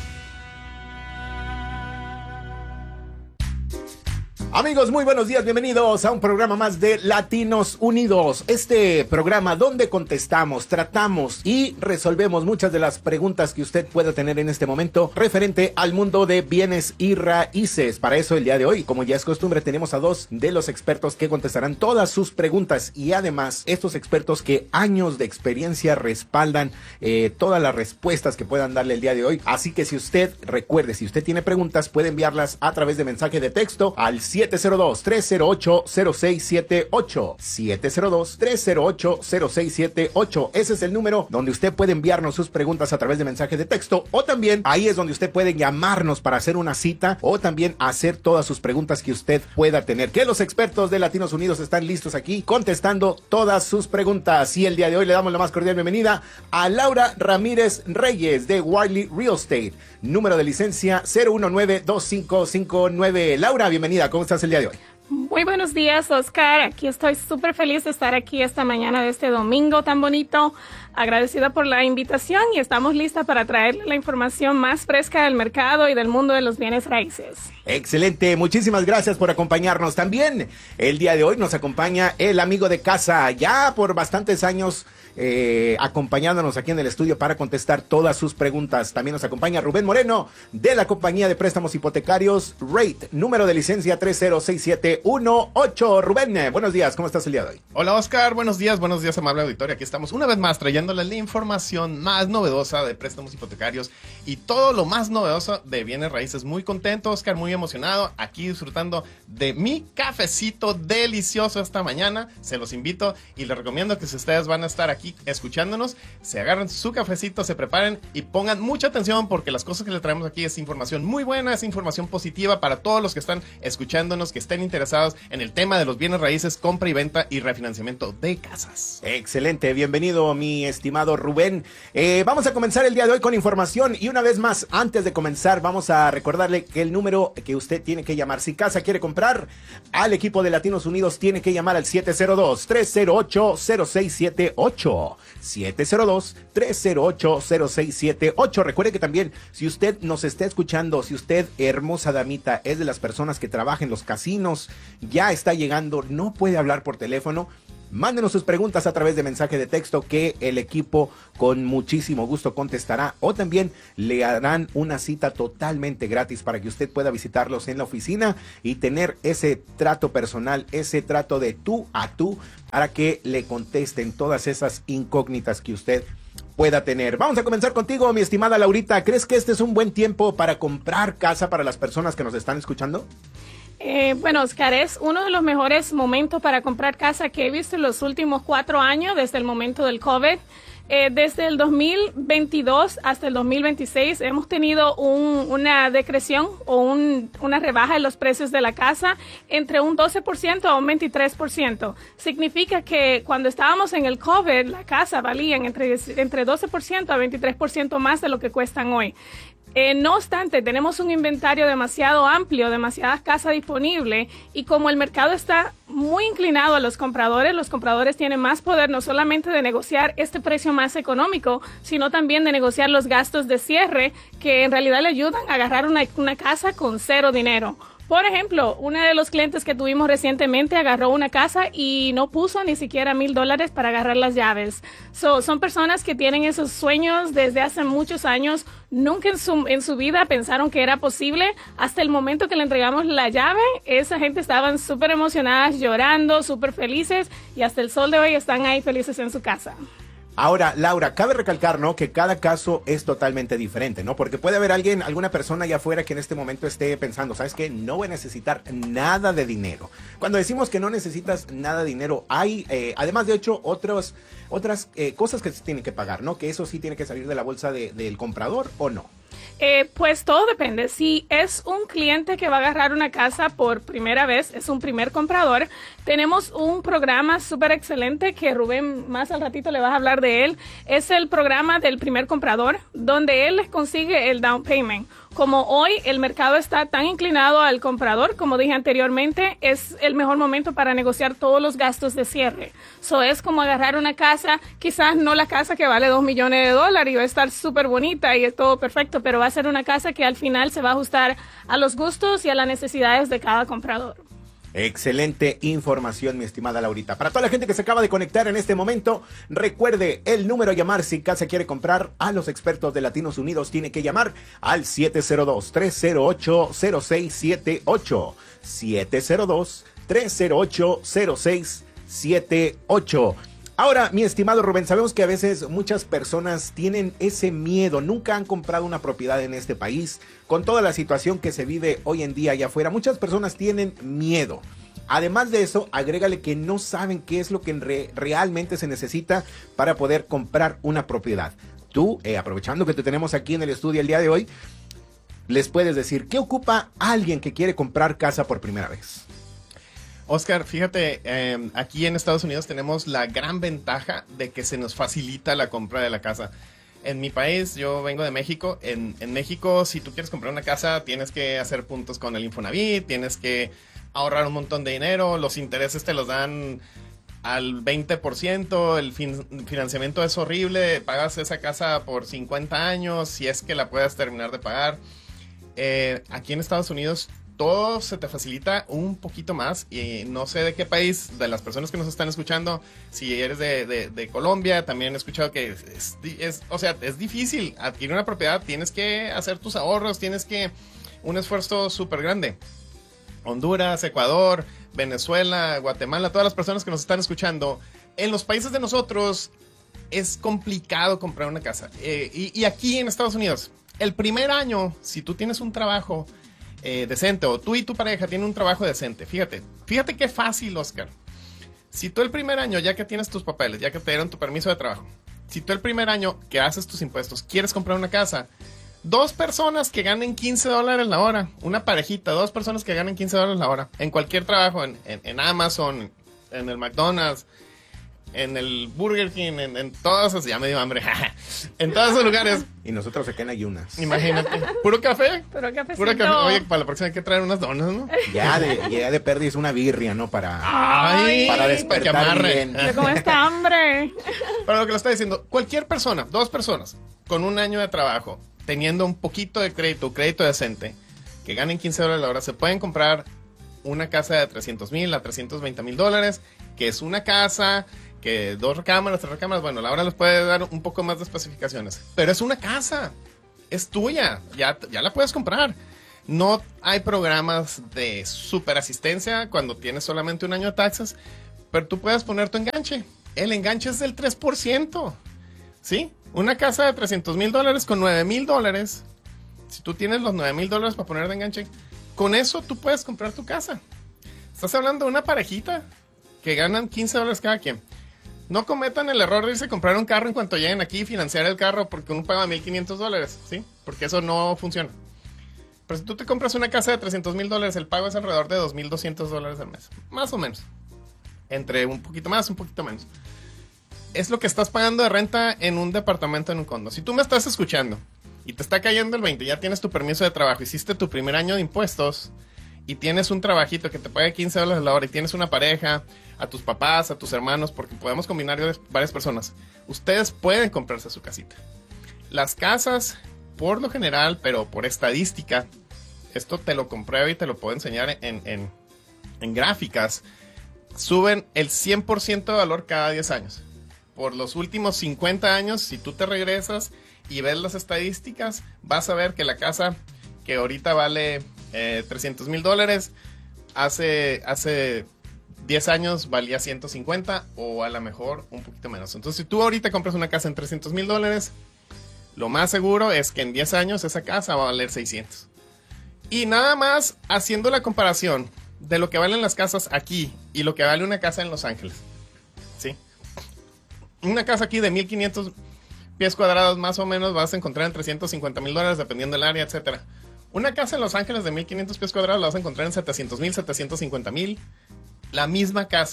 Amigos, muy buenos días, bienvenidos a un programa más de Latinos Unidos. Este programa donde contestamos, tratamos y resolvemos muchas de las preguntas que usted pueda tener en este momento referente al mundo de bienes y raíces. Para eso el día de hoy, como ya es costumbre, tenemos a dos de los expertos que contestarán todas sus preguntas y además estos expertos que años de experiencia respaldan eh, todas las respuestas que puedan darle el día de hoy. Así que si usted, recuerde, si usted tiene preguntas, puede enviarlas a través de mensaje de texto al siete cero dos, tres cero ocho, cero seis siete ocho. siete cero dos, tres cero ocho, cero seis siete ocho. Ese es el número donde usted puede enviarnos sus preguntas a través de mensaje de texto o también ahí es donde usted puede llamarnos para hacer una cita o también hacer todas sus preguntas que usted pueda tener. Que los expertos de Latinos Unidos están listos aquí contestando todas sus preguntas y el día de hoy le damos la más cordial bienvenida a Laura Ramírez Reyes de Wiley Real Estate. Número de licencia cero uno nueve dos cinco cinco nueve. Laura, bienvenida. ¿Cómo estás el día de hoy? Muy buenos días, Oscar. Aquí estoy súper feliz de estar aquí esta mañana de este domingo tan bonito. Agradecida por la invitación y estamos listas para traerle la información más fresca del mercado y del mundo de los bienes raíces. Excelente, muchísimas gracias por acompañarnos. También el día de hoy nos acompaña el amigo de casa, ya por bastantes años eh, acompañándonos aquí en el estudio para contestar todas sus preguntas. También nos acompaña Rubén Moreno de la compañía de préstamos hipotecarios Rate, número de licencia tres cero seis siete uno ocho. Rubén, buenos días, ¿cómo estás el día de hoy? Hola Oscar, buenos días, buenos días amable auditorio. Aquí estamos una vez más trayéndoles la información más novedosa de préstamos hipotecarios y todo lo más novedoso de bienes raíces. Muy contento, Oscar, muy emocionado, aquí disfrutando de mi cafecito delicioso esta mañana. Se los invito y les recomiendo que si ustedes van a estar aquí escuchándonos, se agarren su cafecito, se preparen y pongan mucha atención porque las cosas que le traemos aquí es información muy buena, es información positiva para todos los que están escuchándonos, que estén interesados expresados en el tema de los bienes raíces, compra y venta y refinanciamiento de casas. Excelente, bienvenido mi estimado Rubén. Eh, vamos a comenzar el día de hoy con información y una vez más, antes de comenzar, vamos a recordarle que el número que usted tiene que llamar, si casa quiere comprar, al equipo de Latinos Unidos tiene que llamar al siete cero dos, tres cero ocho, cero seis siete ocho. siete cero dos, tres cero ocho, cero seis siete ocho. Recuerde que también, si usted nos está escuchando, si usted, hermosa damita, es de las personas que trabajan en los casinos, ya está llegando, no puede hablar por teléfono, mándenos sus preguntas a través de mensaje de texto que el equipo con muchísimo gusto contestará, o también le harán una cita totalmente gratis para que usted pueda visitarlos en la oficina y tener ese trato personal, ese trato de tú a tú para que le contesten todas esas incógnitas que usted pueda tener. Vamos a comenzar contigo, mi estimada Laurita. ¿Crees que este es un buen tiempo para comprar casa para las personas que nos están escuchando? Eh, bueno, Oscar, es uno de los mejores momentos para comprar casa que he visto en los últimos cuatro años, desde el momento del COVID. Eh, desde el dos mil veintidós hasta el dos mil veintiséis hemos tenido un, una decreción o un, una rebaja en los precios de la casa entre un doce por ciento a un veintitrés por ciento. Significa que cuando estábamos en el COVID, la casa valían entre, entre doce por ciento a veintitrés por ciento más de lo que cuestan hoy. Eh, no obstante, tenemos un inventario demasiado amplio, demasiadas casas disponibles, y como el mercado está muy inclinado a los compradores, los compradores tienen más poder no solamente de negociar este precio más económico, sino también de negociar los gastos de cierre que en realidad le ayudan a agarrar una, una casa con cero dinero. Por ejemplo, una de los clientes que tuvimos recientemente agarró una casa y no puso ni siquiera mil dólares para agarrar las llaves. So, son personas que tienen esos sueños desde hace muchos años. Nunca en su, en su vida pensaron que era posible. Hasta el momento que le entregamos la llave, esa gente estaban súper emocionadas, llorando, súper felices, y hasta el sol de hoy están ahí felices en su casa. Ahora, Laura, cabe recalcar, ¿no?, que cada caso es totalmente diferente, ¿no? Porque puede haber alguien, alguna persona allá afuera que en este momento esté pensando, ¿sabes qué? No voy a necesitar nada de dinero. Cuando decimos que no necesitas nada de dinero, hay, eh, además de hecho, otros, otras eh, cosas que se tienen que pagar, ¿no? Que eso sí tiene que salir de la bolsa de, del comprador, ¿o no? Eh, pues todo depende. Si es un cliente que va a agarrar una casa por primera vez, es un primer comprador, tenemos un programa súper excelente que Rubén más al ratito le vas a hablar de él. Es el programa del primer comprador, donde él les consigue el down payment. Como hoy el mercado está tan inclinado al comprador, como dije anteriormente, es el mejor momento para negociar todos los gastos de cierre. So es como agarrar una casa, quizás no la casa que vale dos millones de dólares y va a estar súper bonita y es todo perfecto, pero va a ser una casa que al final se va a ajustar a los gustos y a las necesidades de cada comprador. Excelente información, mi estimada Laurita. Para toda la gente que se acaba de conectar en este momento, recuerde el número a llamar si casa quiere comprar. A los expertos de Latinos Unidos tiene que llamar al siete cero dos, tres cero ocho, cero seis siete ocho. siete cero dos, tres cero ocho, cero seis siete ocho. Ahora, mi estimado Rubén, sabemos que a veces muchas personas tienen ese miedo, nunca han comprado una propiedad en este país. Con toda la situación que se vive hoy en día allá afuera, muchas personas tienen miedo. Además de eso, agrégale que no saben qué es lo que re- realmente se necesita para poder comprar una propiedad. Tú, eh, aprovechando que te tenemos aquí en el estudio el día de hoy, les puedes decir, ¿qué ocupa alguien que quiere comprar casa por primera vez? Oscar, fíjate, eh, aquí en Estados Unidos tenemos la gran ventaja de que se nos facilita la compra de la casa. En mi país, yo vengo de México, en, en México si tú quieres comprar una casa tienes que hacer puntos con el Infonavit, tienes que ahorrar un montón de dinero, los intereses te los dan al veinte por ciento, el fin, financiamiento es horrible, pagas esa casa por cincuenta años, si es que la puedes terminar de pagar. Eh, aquí en Estados Unidos todo se te facilita un poquito más, y no sé de qué país, de las personas que nos están escuchando, si eres de, de, de Colombia, también he escuchado que es, es, es, o sea, es difícil adquirir una propiedad, tienes que hacer tus ahorros, tienes que, un esfuerzo súper grande. Honduras, Ecuador, Venezuela, Guatemala, todas las personas que nos están escuchando, en los países de nosotros es complicado comprar una casa. Eh, y, y aquí en Estados Unidos, el primer año, si tú tienes un trabajo eh, decente, o tú y tu pareja tienen un trabajo decente, fíjate, fíjate qué fácil, Oscar. Si tú el primer año, ya que tienes tus papeles, ya que te dieron tu permiso de trabajo, si tú el primer año que haces tus impuestos quieres comprar una casa, Dos personas que ganen quince dólares la hora, una parejita, dos personas que ganen quince dólares la hora, en cualquier trabajo, en, en, en Amazon, en el McDonald's, en el Burger King, en, en todos esos, ya me dio hambre, en todos esos lugares. Y nosotros acá en ayunas. Imagínate, puro café. Puro cafecito. Puro café. Oye, para la próxima hay que traer unas donas, ¿no? Ya de, ya de pérdida una birria, ¿no? Para, Ay, para para que despertar amarre. bien. Yo con esta hambre. Para lo que lo está diciendo, cualquier persona, dos personas, con un año de trabajo, teniendo un poquito de crédito, un crédito decente, que ganen quince dólares la hora, se pueden comprar una casa de trescientos mil a trescientos veinte mil dólares, que es una casa, que dos recámaras, tres recámaras, bueno, la hora les puede dar un poco más de especificaciones, pero es una casa, es tuya, ya, ya la puedes comprar. No hay programas de super asistencia cuando tienes solamente un año de taxes, pero tú puedes poner tu enganche. El enganche es del tres por ciento, ¿sí? Una casa de trescientos mil dólares con nueve mil dólares, si tú tienes los nueve mil dólares para poner de enganche, con eso tú puedes comprar tu casa. Estás hablando de una parejita que ganan quince dólares cada quien. No cometan el error de irse a comprar un carro en cuanto lleguen aquí y financiar el carro porque uno paga mil quinientos dólares, ¿sí? Porque eso no funciona. Pero si tú te compras una casa de trescientos mil dólares, el pago es alrededor de dos mil doscientos dólares al mes. Más o menos. Entre un poquito más, un poquito menos. Es lo que estás pagando de renta en un departamento, en un condo. Si tú me estás escuchando y te está cayendo el veinte, ya tienes tu permiso de trabajo, hiciste tu primer año de impuestos y tienes un trabajito que te paga quince dólares la hora y tienes una pareja, a tus papás, a tus hermanos, porque podemos combinar varias personas, ustedes pueden comprarse su casita. Las casas, por lo general, pero por estadística, esto te lo compruebo y te lo puedo enseñar en, en, en gráficas, suben el cien por ciento de valor cada diez años. Por los últimos cincuenta años, si tú te regresas y ves las estadísticas, vas a ver que la casa que ahorita vale eh, trescientos mil dólares, hace, hace diez años valía ciento cincuenta o a lo mejor un poquito menos. Entonces, si tú ahorita compras una casa en trescientos mil dólares, lo más seguro es que en diez años esa casa va a valer seiscientos. Y nada más haciendo la comparación de lo que valen las casas aquí y lo que vale una casa en Los Ángeles, ¿sí? Una casa aquí de mil quinientos pies cuadrados más o menos vas a encontrar en trescientos cincuenta mil dólares dependiendo del área, etcétera. Una casa en Los Ángeles de mil quinientos pies cuadrados la vas a encontrar en setecientos mil, setecientos cincuenta mil. La misma casa.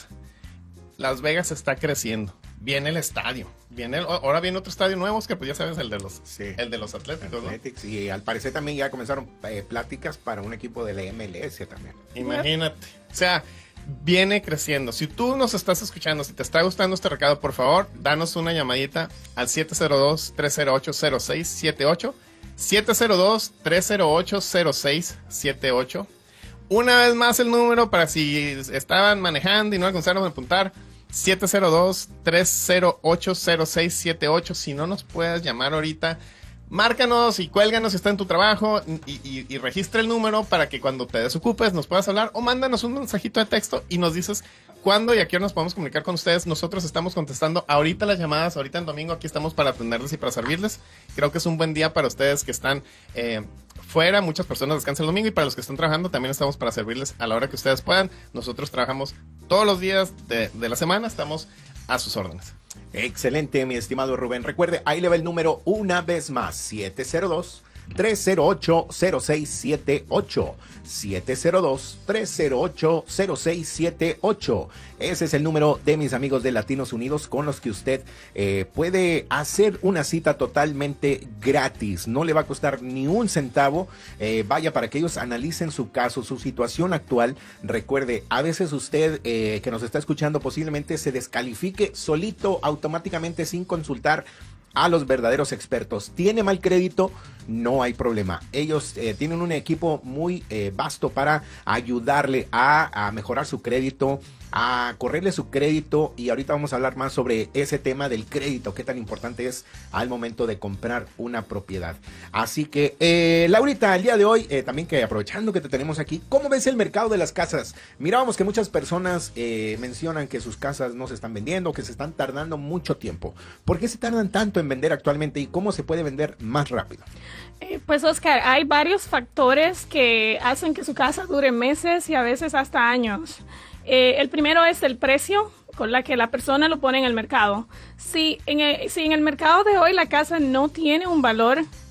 Las Vegas está creciendo. Viene el estadio. Viene el, ahora viene otro estadio nuevo, que pues ya sabes, el de los, sí. el de los Atléticos, Athletics, ¿no? Y al parecer también ya comenzaron eh, pláticas para un equipo de la M L S también. Imagínate. O sea, viene creciendo. Si tú nos estás escuchando, si te está gustando este recado, por favor, danos una llamadita al siete cero dos, tres cero ocho, cero seis siete ocho. siete cero dos, tres cero ocho, cero seis siete ocho. Una vez más el número para si estaban manejando y no alcanzaron a apuntar. siete cero dos, tres cero ocho, cero seis siete ocho. Si no nos puedes llamar ahorita, márcanos y cuélganos si está en tu trabajo y, y, y registra el número para que cuando te desocupes nos puedas hablar o mándanos un mensajito de texto y nos dices cuándo y a qué hora nos podemos comunicar con ustedes. Nosotros estamos contestando ahorita las llamadas, ahorita en domingo aquí estamos para atenderles y para servirles. Creo que es un buen día para ustedes que están eh, fuera, muchas personas descansan el domingo y para los que están trabajando también estamos para servirles a la hora que ustedes puedan. Nosotros trabajamos todos los días de, de la semana, estamos a sus órdenes. Excelente, mi estimado Rubén. Recuerde, ahí le va el número una vez más, siete cero dos, tres cero ocho, cero seis siete ocho. siete cero dos, tres cero ocho, cero seis siete ocho. Ese es el número de mis amigos de Latinos Unidos con los que usted eh, puede hacer una cita totalmente gratis. No le va a costar ni un centavo. Eh, vaya, para que ellos analicen su caso, su situación actual. Recuerde, a veces usted eh, que nos está escuchando posiblemente se descalifique solito automáticamente sin consultar a los verdaderos expertos. ¿Tiene mal crédito? No hay problema. Ellos eh, tienen un equipo muy eh, vasto para ayudarle a, a mejorar su crédito, a correrle su crédito, y ahorita vamos a hablar más sobre ese tema del crédito, qué tan importante es al momento de comprar una propiedad. Así que, eh, Laurita, el día de hoy, eh, también que aprovechando que te tenemos aquí, ¿cómo ves el mercado de las casas? Mirábamos que muchas personas eh, mencionan que sus casas no se están vendiendo, que se están tardando mucho tiempo. ¿Por qué se tardan tanto en vender actualmente y cómo se puede vender más rápido? Eh, pues Oscar, hay varios factores que hacen que su casa dure meses y a veces hasta años. Eh, el primero es el precio con la que la persona lo pone en el mercado. Si en el, si en el mercado de hoy la casa no tiene un valor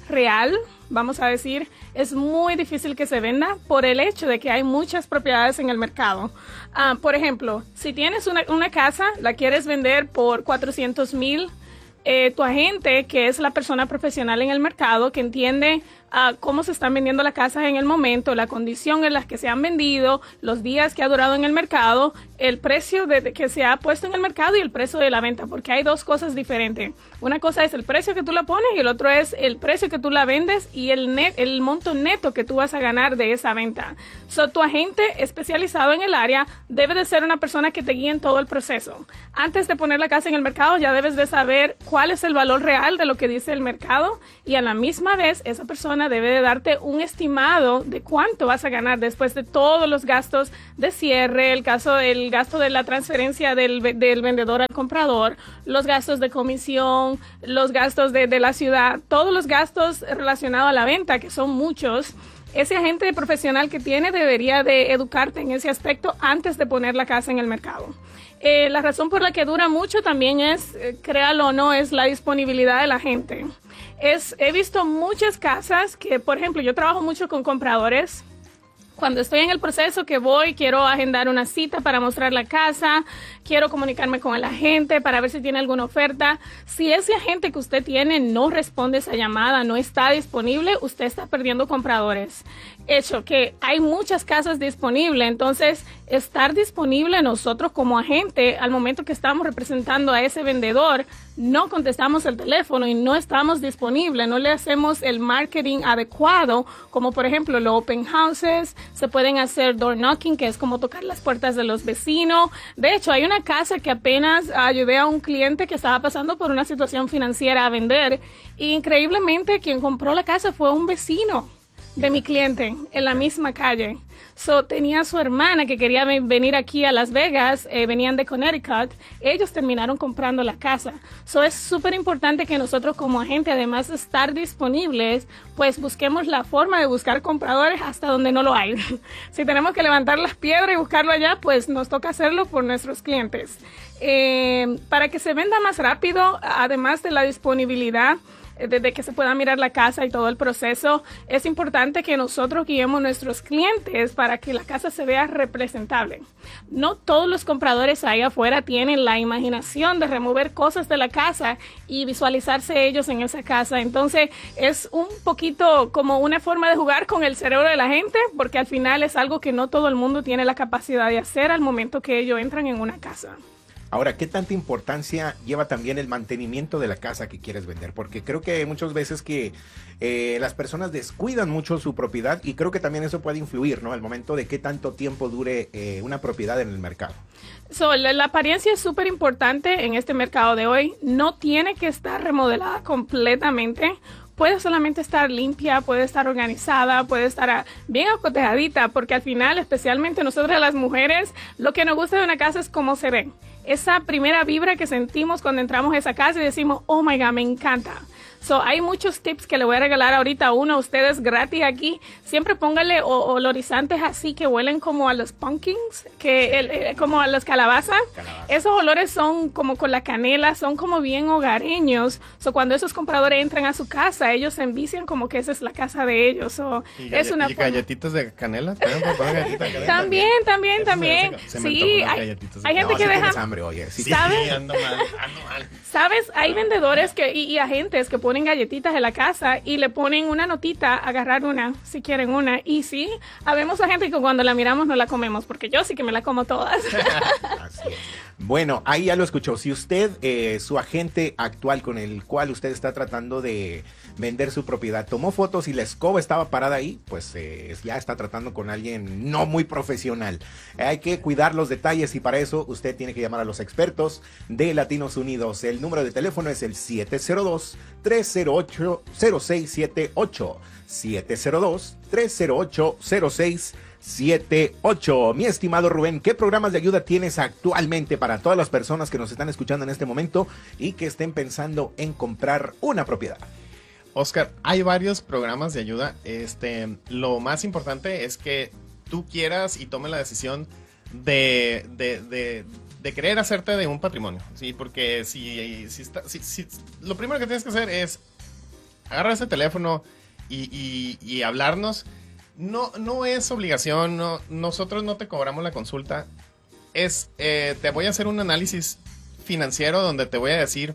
real, vamos a decir, es muy difícil que se venda por el hecho de que hay muchas propiedades en el mercado. Uh, por ejemplo, si tienes una, una casa, la quieres vender por cuatrocientos mil, eh, tu agente, que es la persona profesional en el mercado, que entiende uh, cómo se están vendiendo las casas en el momento, la condición en la que se han vendido, los días que ha durado en el mercado, el precio de, de que se ha puesto en el mercado y el precio de la venta, porque hay dos cosas diferentes. Una cosa es el precio que tú la pones y el otro es el precio que tú la vendes y el, net, el monto neto que tú vas a ganar de esa venta. So, tu agente especializado en el área debe de ser una persona que te guíe en todo el proceso. Antes de poner la casa en el mercado ya debes de saber cuál es el valor real de lo que dice el mercado y a la misma vez esa persona debe de darte un estimado de cuánto vas a ganar después de todos los gastos de cierre, el caso el gasto de la transferencia del, del vendedor al comprador, los gastos de comisión, los gastos de, de la ciudad, todos los gastos relacionados a la venta, que son muchos. Ese agente profesional que tiene debería de educarte en ese aspecto antes de poner la casa en el mercado. Eh, la razón por la que dura mucho también es, eh, créalo o no, es la disponibilidad de la gente. Es, he visto muchas casas que, por ejemplo, yo trabajo mucho con compradores. Cuando estoy en el proceso que voy, quiero agendar una cita para mostrar la casa, quiero comunicarme con el agente para ver si tiene alguna oferta. Si ese agente que usted tiene no responde esa llamada, no está disponible, usted está perdiendo compradores. Hecho que hay muchas casas disponibles, entonces estar disponible nosotros como agente al momento que estamos representando a ese vendedor, no contestamos el teléfono y no estamos disponibles, no le hacemos el marketing adecuado, como por ejemplo los open houses, se pueden hacer door knocking, que es como tocar las puertas de los vecinos. De hecho, hay una casa que apenas ayudé a un cliente que estaba pasando por una situación financiera a vender, y increíblemente quien compró la casa fue un vecino de mi cliente en la misma calle. So, tenía a su hermana que quería venir aquí a Las Vegas, eh, venían de Connecticut, ellos terminaron comprando la casa. So, es súper importante que nosotros como agente, además de estar disponibles, pues busquemos la forma de buscar compradores hasta donde no lo hay. Si tenemos que levantar las piedras y buscarlo allá, pues nos toca hacerlo por nuestros clientes. Eh, para que se venda más rápido, además de la disponibilidad, desde que se pueda mirar la casa y todo el proceso, es importante que nosotros guiemos a nuestros clientes para que la casa se vea representable. No todos los compradores ahí afuera tienen la imaginación de remover cosas de la casa y visualizarse ellos en esa casa. Entonces es un poquito como una forma de jugar con el cerebro de la gente, porque al final es algo que no todo el mundo tiene la capacidad de hacer al momento que ellos entran en una casa. Ahora, ¿qué tanta importancia lleva también el mantenimiento de la casa que quieres vender? Porque creo que hay muchas veces que eh, las personas descuidan mucho su propiedad, y creo que también eso puede influir, ¿no? Al momento de qué tanto tiempo dure eh, una propiedad en el mercado. So, la, la apariencia es súper importante en este mercado de hoy. No tiene que estar remodelada completamente. Puede solamente estar limpia, puede estar organizada, puede estar bien acotejadita, porque al final, especialmente nosotras las mujeres, lo que nos gusta de una casa es cómo se ve. Esa primera vibra que sentimos cuando entramos a esa casa y decimos, oh my God, me encanta. So, hay muchos tips que le voy a regalar ahorita a uno a ustedes gratis aquí. Siempre póngale olorizantes así que huelen como a los pumpkins, que el, eh, como a las calabazas. Calabaza. Esos olores son como con la canela, son como bien hogareños. So, cuando esos compradores entran a su casa, ellos se envician como que esa es la casa de ellos. So, ¿Y, es una ¿y galletitas de canela? ¿También, de canela? También, también, también. Se me Sí, hay, de hay gente No, que si deja... tienes hambre, oye. Sí, ¿Sabes? Sí, ando mal, ando mal. ¿Sabes? Hay vendedores que, y, y agentes que ponen galletitas en la casa y le ponen una notita, agarrar una, si quieren una. Y sí, habemos a gente que cuando la miramos no la comemos, porque yo sí que me la como todas. Así es. Bueno, ahí ya lo escuchó. Si usted, eh, su agente actual con el cual usted está tratando de vender su propiedad, tomó fotos y la escoba estaba parada ahí, pues eh, ya está tratando con alguien no muy profesional. Eh, hay que cuidar los detalles, y para eso usted tiene que llamar a los expertos de Latinos Unidos. El número de teléfono es el siete cero dos, tres cero ocho, cero seis siete ocho. siete cero dos, tres cero ocho, cero seis siete ocho. Mi estimado Rubén, ¿qué programas de ayuda tienes actualmente para todas las personas que nos están escuchando en este momento y que estén pensando en comprar una propiedad? Oscar, hay varios programas de ayuda. Este, lo más importante es que tú quieras y tomes la decisión de, de, de, de querer hacerte de un patrimonio, ¿sí? Porque si, si, está, si, si lo primero que tienes que hacer es agarra ese teléfono y, y, y hablarnos. No, no es obligación, no, nosotros no te cobramos la consulta. Es, eh, te voy a hacer un análisis financiero donde te voy a decir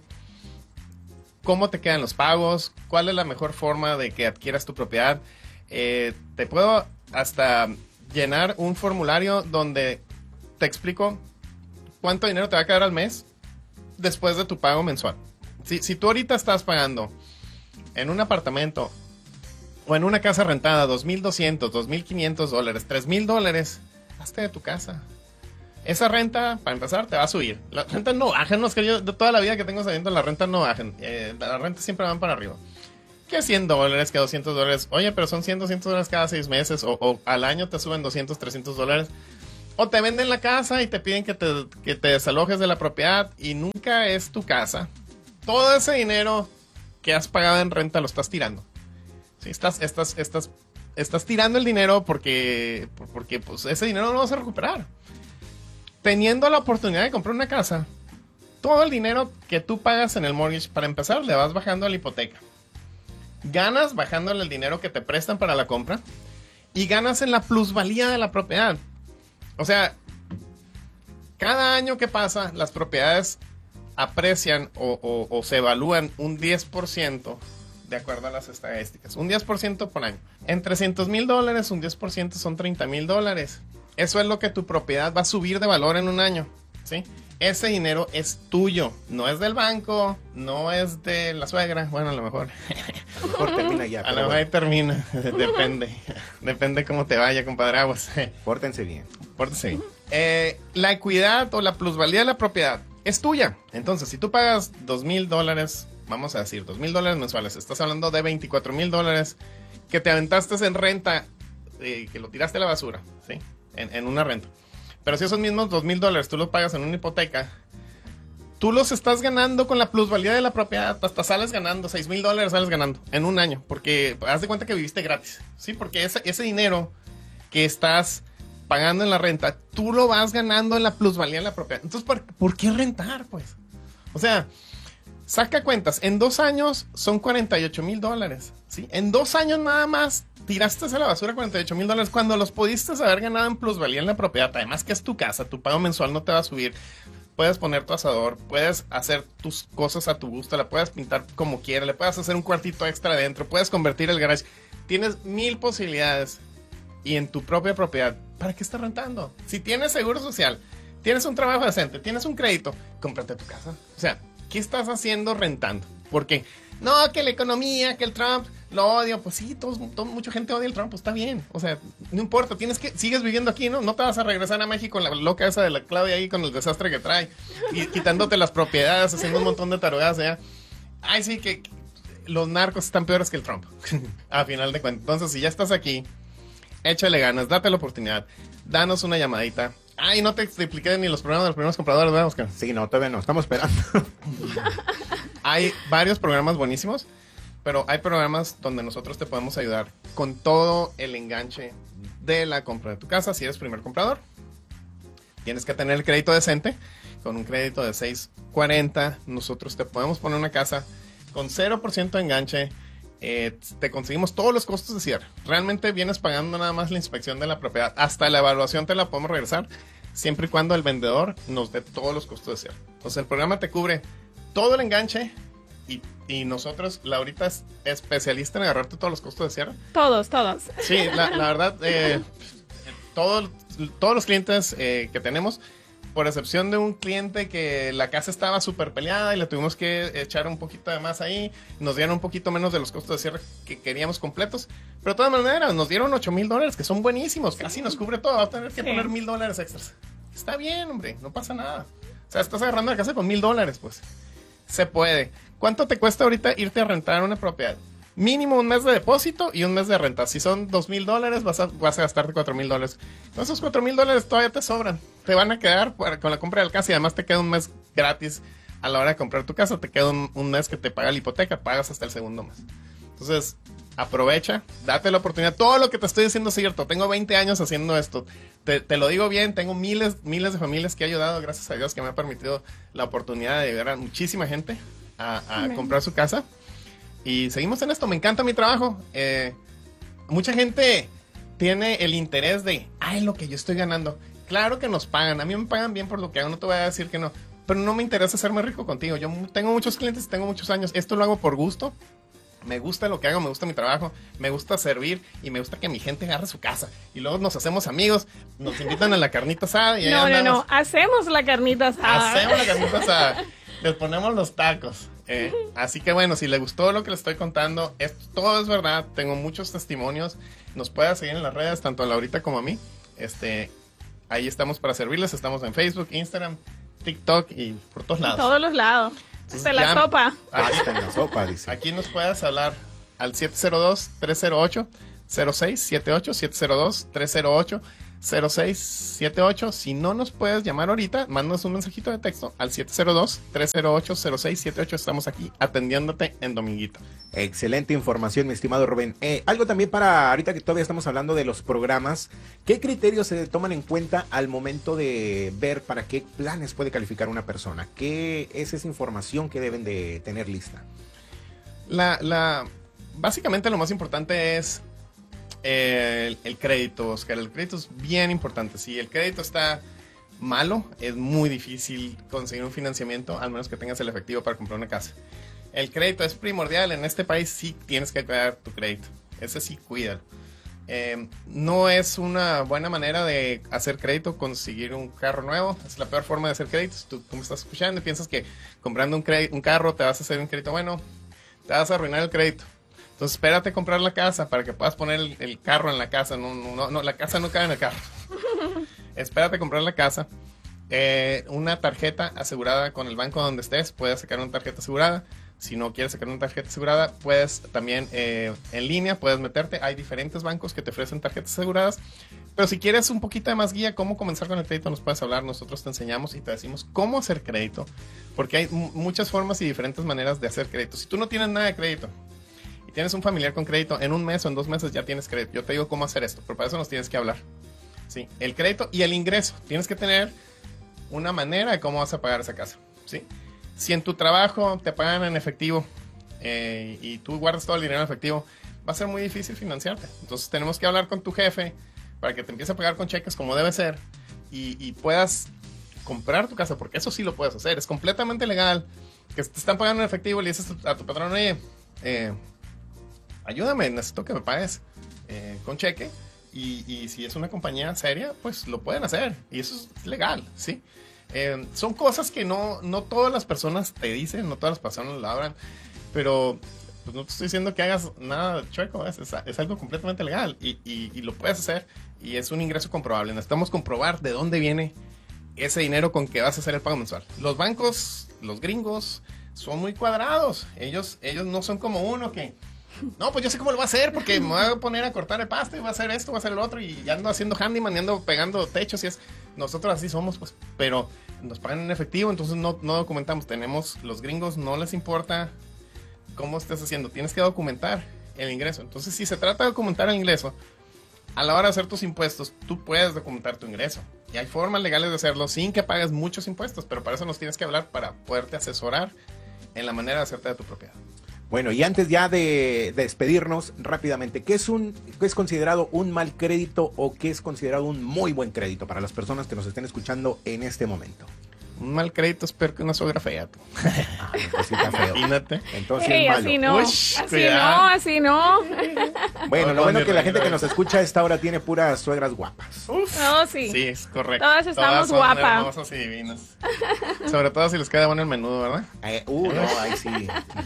cómo te quedan los pagos, cuál es la mejor forma de que adquieras tu propiedad. Eh, te puedo hasta llenar un formulario donde te explico cuánto dinero te va a quedar al mes después de tu pago mensual. Si, si tú ahorita estás pagando en un apartamento o en una casa rentada dos mil doscientos, dos mil quinientos dólares, tres mil dólares, hazte de tu casa. Esa renta, para empezar, te va a subir. La renta no bajan, no es que yo de toda la vida que tengo sabiendo, la renta no bajan. Eh, la renta siempre van para arriba. Que cien dólares, que doscientos dólares. Oye, pero son cien, doscientos dólares cada seis meses. O, o al año te suben doscientos, trescientos dólares. O te venden la casa y te piden que te, que te desalojes de la propiedad y nunca es tu casa. Todo ese dinero que has pagado en renta lo estás tirando. Sí, estás, estás, estás, estás tirando el dinero porque, porque pues, ese dinero no lo vas a recuperar. Teniendo la oportunidad de comprar una casa, todo el dinero que tú pagas en el mortgage, para empezar, le vas bajando a la hipoteca. Ganas bajándole el dinero que te prestan para la compra y ganas en la plusvalía de la propiedad. O sea, cada año que pasa, las propiedades aprecian o, o, o se evalúan un diez por ciento de acuerdo a las estadísticas. Un diez por ciento por año. En trescientos mil dólares, un diez por ciento son treinta mil dólares. Eso es lo que tu propiedad va a subir de valor en un año, ¿sí? Ese dinero es tuyo, no es del banco, no es de la suegra. Bueno, a lo mejor. A lo mejor termina ya. A lo mejor ahí termina. Depende. Depende cómo te vaya, compadre Aguas. Pórtense bien. Pórtense bien. Eh, la equidad o la plusvalía de la propiedad es tuya. Entonces, si tú pagas dos mil dólares, vamos a decir, dos mil dólares mensuales, estás hablando de veinticuatro mil dólares que te aventaste en renta, eh, que lo tiraste a la basura, ¿sí? En, en una renta. Pero si esos mismos dos mil dólares tú los pagas en una hipoteca, tú los estás ganando con la plusvalía de la propiedad. Hasta sales ganando seis mil dólares, sales ganando en un año. Porque haz de cuenta que viviste gratis, ¿sí? Porque ese, ese dinero que estás pagando en la renta, tú lo vas ganando en la plusvalía de la propiedad. Entonces, ¿por, ¿por qué rentar, pues? O sea, saca cuentas. En dos años son cuarenta y ocho mil dólares, ¿sí? En dos años nada más tiraste a la basura cuarenta y ocho mil dólares cuando los pudiste haber ganado en plusvalía en la propiedad. Además que es tu casa, tu pago mensual no te va a subir. Puedes poner tu asador, puedes hacer tus cosas a tu gusto, la puedes pintar como quieras, le puedes hacer un cuartito extra adentro, puedes convertir el garage. Tienes mil posibilidades y en tu propia propiedad. ¿Para qué estás rentando? Si tienes seguro social, tienes un trabajo decente, tienes un crédito, cómprate tu casa. O sea, ¿qué estás haciendo rentando? Porque no, que la economía, que el Trump, lo odio. Pues sí, todos, todo, mucha gente odia el Trump, pues está bien. O sea, no importa, tienes que, sigues viviendo aquí, ¿no? No te vas a regresar a México con la loca esa de la Claudia ahí con el desastre que trae. Y quitándote las propiedades, haciendo un montón de tarugadas allá. Ay, sí, que, que los narcos están peores que el Trump. A final de cuentas. Entonces, si ya estás aquí, échale ganas, date la oportunidad. Danos una llamadita. Ay, no te expliqué ni los programas de los primeros compradores, ¿verdad, Oscar? Sí, no, todavía no, estamos esperando. Hay varios programas buenísimos, pero hay programas donde nosotros te podemos ayudar con todo el enganche de la compra de tu casa. Si eres primer comprador, tienes que tener el crédito decente. Con un crédito de seis cuarenta, nosotros te podemos poner una casa con cero por ciento de enganche. Eh, te conseguimos todos los costos de cierre. Realmente vienes pagando nada más la inspección de la propiedad. Hasta la evaluación te la podemos regresar, siempre y cuando el vendedor nos dé todos los costos de cierre. Entonces el programa te cubre todo el enganche y, y nosotros, Laurita es especialista en agarrarte todos los costos de cierre. Todos, todos. Sí, la, la verdad, eh, todo, todos los clientes eh, que tenemos, por excepción de un cliente que la casa estaba súper peleada y le tuvimos que echar un poquito de más ahí, nos dieron un poquito menos de los costos de cierre que queríamos completos, pero de todas maneras nos dieron ocho mil dólares, que son buenísimos, casi nos cubre todo, va a tener que sí. poner mil dólares extras. Está bien, hombre, no pasa nada. O sea, estás agarrando la casa con mil dólares, pues. Se puede. ¿Cuánto te cuesta ahorita irte a rentar una propiedad? Mínimo un mes de depósito y un mes de renta. Si son dos mil dólares, vas a, vas a gastarte cuatro mil dólares. Esos cuatro mil dólares todavía te sobran. Te van a quedar para, con la compra de la casa y además te queda un mes gratis a la hora de comprar tu casa. Te queda un, un mes que te paga la hipoteca, pagas hasta el segundo mes. Entonces, aprovecha, date la oportunidad. Todo lo que te estoy diciendo es cierto. Tengo veinte años haciendo esto. Te, te lo digo bien, tengo miles, miles de familias que he ayudado, gracias a Dios, que me ha permitido la oportunidad de ayudar a muchísima gente a, a comprar su casa. y seguimos en esto. Me encanta mi trabajo. Eh, mucha gente tiene el interés de, ay, lo que yo estoy ganando. Claro que nos pagan, a mí me pagan bien por lo que hago, no te voy a decir que no, pero no me interesa hacerme rico contigo. Yo tengo muchos clientes, tengo muchos años, esto lo hago por gusto. Me gusta lo que hago, me gusta mi trabajo, me gusta servir y me gusta que mi gente agarre su casa. Y luego nos hacemos amigos, nos invitan a la carnita asada y ahí No, no, andamos. no, hacemos la carnita asada. Hacemos la carnita asada, les ponemos los tacos. Eh, así que bueno, si le gustó lo que le estoy contando, esto, todo es verdad, tengo muchos testimonios. Nos puede seguir en las redes, tanto a Laurita como a mí. Este, ahí estamos para servirles, estamos en Facebook, Instagram, TikTok y por todos lados. Todos los lados. Entonces, Hasta la ya- sopa. Hasta en la sopa, dice. Aquí nos puedes hablar al siete cero dos, tres cero ocho, cero seis siete ocho, siete cero dos, tres cero ocho, cero seis siete ocho. Si no nos puedes llamar ahorita, mándanos un mensajito de texto al siete cero dos, tres cero ocho, cero seis siete ocho. Estamos aquí atendiéndote en Dominguito. Excelente información, mi estimado Rubén. Eh, algo también para, ahorita que todavía estamos hablando de los programas, ¿qué criterios se toman en cuenta al momento de ver para qué planes puede calificar una persona? ¿Qué es esa información que deben de tener lista? La, la, básicamente lo más importante es eh, el, el crédito, Oscar. El crédito es bien importante. Si el crédito está malo, es muy difícil conseguir un financiamiento, al menos que tengas el efectivo para comprar una casa. El crédito es primordial. En este país sí tienes que cuidar tu crédito. Ese sí, cuídalo. Eh, no es una buena manera de hacer crédito conseguir un carro nuevo. Es la peor forma de hacer crédito. Si tú, tú me estás escuchando y piensas que comprando un, crédito, un carro te vas a hacer un crédito bueno, te vas a arruinar el crédito. Entonces espérate a comprar la casa para que puedas poner el, el carro en la casa. No, no, no, la casa no cabe en el carro. Espérate a comprar la casa. Eh, una tarjeta asegurada con el banco donde estés. Puedes sacar una tarjeta asegurada. Si no quieres sacar una tarjeta asegurada, puedes también eh, en línea, puedes meterte. Hay diferentes bancos que te ofrecen tarjetas aseguradas. Pero si quieres un poquito de más guía, cómo comenzar con el crédito, nos puedes hablar. Nosotros te enseñamos y te decimos cómo hacer crédito. Porque hay m- muchas formas y diferentes maneras de hacer crédito. Si tú no tienes nada de crédito y tienes un familiar con crédito, en un mes o en dos meses ya tienes crédito. Yo te digo cómo hacer esto, pero para eso nos tienes que hablar. Sí, el crédito y el ingreso. Tienes que tener una manera de cómo vas a pagar esa casa. ¿Sí? Si en tu trabajo te pagan en efectivo eh, y tú guardas todo el dinero en efectivo, va a ser muy difícil financiarte. Entonces tenemos que hablar con tu jefe para que te empiece a pagar con cheques como debe ser y, y puedas comprar tu casa, porque eso sí lo puedes hacer. Es completamente legal que te están pagando en efectivo y le dices a tu patrón, oye, eh, ayúdame, necesito que me pagues eh, con cheque. Y, y si es una compañía seria, pues lo pueden hacer. Y eso es legal, ¿sí? Eh, son cosas que no, no todas las personas te dicen, no todas las personas lo hablan, pero pues no te estoy diciendo que hagas nada chueco, es, es, es algo completamente legal y, y, y lo puedes hacer y es un ingreso comprobable. Necesitamos comprobar de dónde viene ese dinero con que vas a hacer el pago mensual. Los bancos, los gringos, son muy cuadrados. Ellos, ellos no son como uno que... No, pues yo sé cómo lo voy a hacer porque me voy a poner a cortar el pasto y voy a hacer esto, voy a hacer el otro y ando haciendo handyman y ando pegando techos y es... Nosotros así somos, pues, pero nos pagan en efectivo, entonces no, no documentamos. Tenemos, los gringos no les importa cómo estés haciendo, tienes que documentar el ingreso. Entonces, si se trata de documentar el ingreso, a la hora de hacer tus impuestos, tú puedes documentar tu ingreso. Y hay formas legales de hacerlo sin que pagues muchos impuestos, pero para eso nos tienes que hablar para poderte asesorar en la manera de hacerte de tu propiedad. Bueno, y antes ya de, de despedirnos rápidamente, ¿qué es un qué es considerado un mal crédito o qué es considerado un muy buen crédito para las personas que nos estén escuchando en este momento? Un mal crédito es peor que una suegra fea, tú. Ah, pues sí está feo. Imagínate. Entonces Ey, es malo. así no, Ush, así cuidado. no, así no. Bueno, No, lo bueno no, es que mi la rey, gente no. que nos escucha a esta hora tiene puras suegras guapas. No, sí. Sí, es correcto. Todas estamos son guapas. hermosas y divinas. Sobre todo si les queda bueno el menudo, ¿verdad? Eh, uh, no, ahí sí.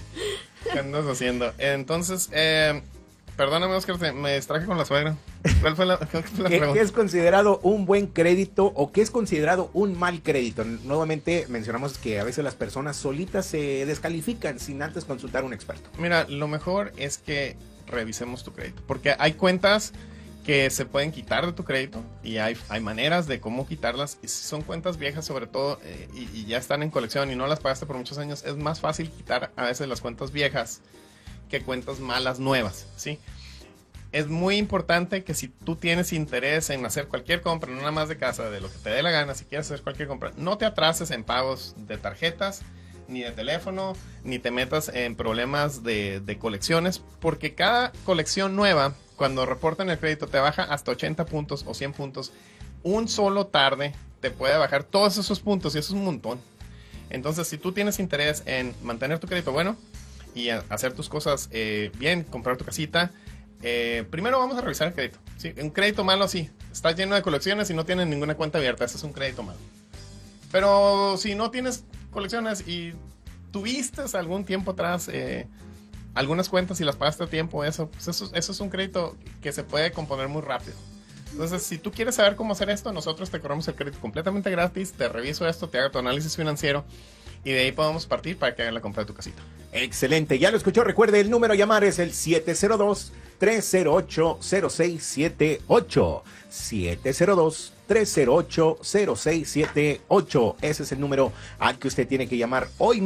¿Qué andas haciendo? Entonces, eh, perdóname, Oscar, te- me distraje con la suegra. ¿Cuál fue la, cuál fue la ¿Qué, pregunta? qué es considerado un buen crédito o qué es considerado un mal crédito? Nuevamente mencionamos que a veces las personas solitas se descalifican sin antes consultar a un experto. Mira, lo mejor es que revisemos tu crédito, porque hay cuentas que se pueden quitar de tu crédito y hay, hay maneras de cómo quitarlas. Y si son cuentas viejas sobre todo eh, y, y ya están en colección y no las pagaste por muchos años, es más fácil quitar a veces las cuentas viejas que cuentas malas nuevas, ¿sí? Es muy importante que si tú tienes interés en hacer cualquier compra, no nada más de casa, de lo que te dé la gana, si quieres hacer cualquier compra, no te atrases en pagos de tarjetas ni de teléfono, ni te metas en problemas de, de colecciones, porque cada colección nueva, cuando reportan el crédito, te baja hasta ochenta puntos o cien puntos. Un solo tarde te puede bajar todos esos puntos y eso es un montón. Entonces, si tú tienes interés en mantener tu crédito bueno y a, hacer tus cosas eh, bien, comprar tu casita, eh, primero vamos a revisar el crédito. ¿Sí? Un crédito malo, sí, está lleno de colecciones y no tienes ninguna cuenta abierta, ese es un crédito malo. Pero si no tienes colecciones y tuviste algún tiempo atrás eh, algunas cuentas y las pagaste a tiempo, eso, pues eso, eso es un crédito que se puede componer muy rápido. Entonces, si tú quieres saber cómo hacer esto, nosotros te corremos el crédito completamente gratis, te reviso esto, te hago tu análisis financiero y de ahí podemos partir para que hagan la compra de tu casita. Excelente, ya lo escuchó. Recuerde, el número a llamar es el siete cero dos, tres cero ocho, cero seis siete ocho. siete cero dos, tres cero ocho, cero seis siete ocho. Ese es el número al que usted tiene que llamar hoy.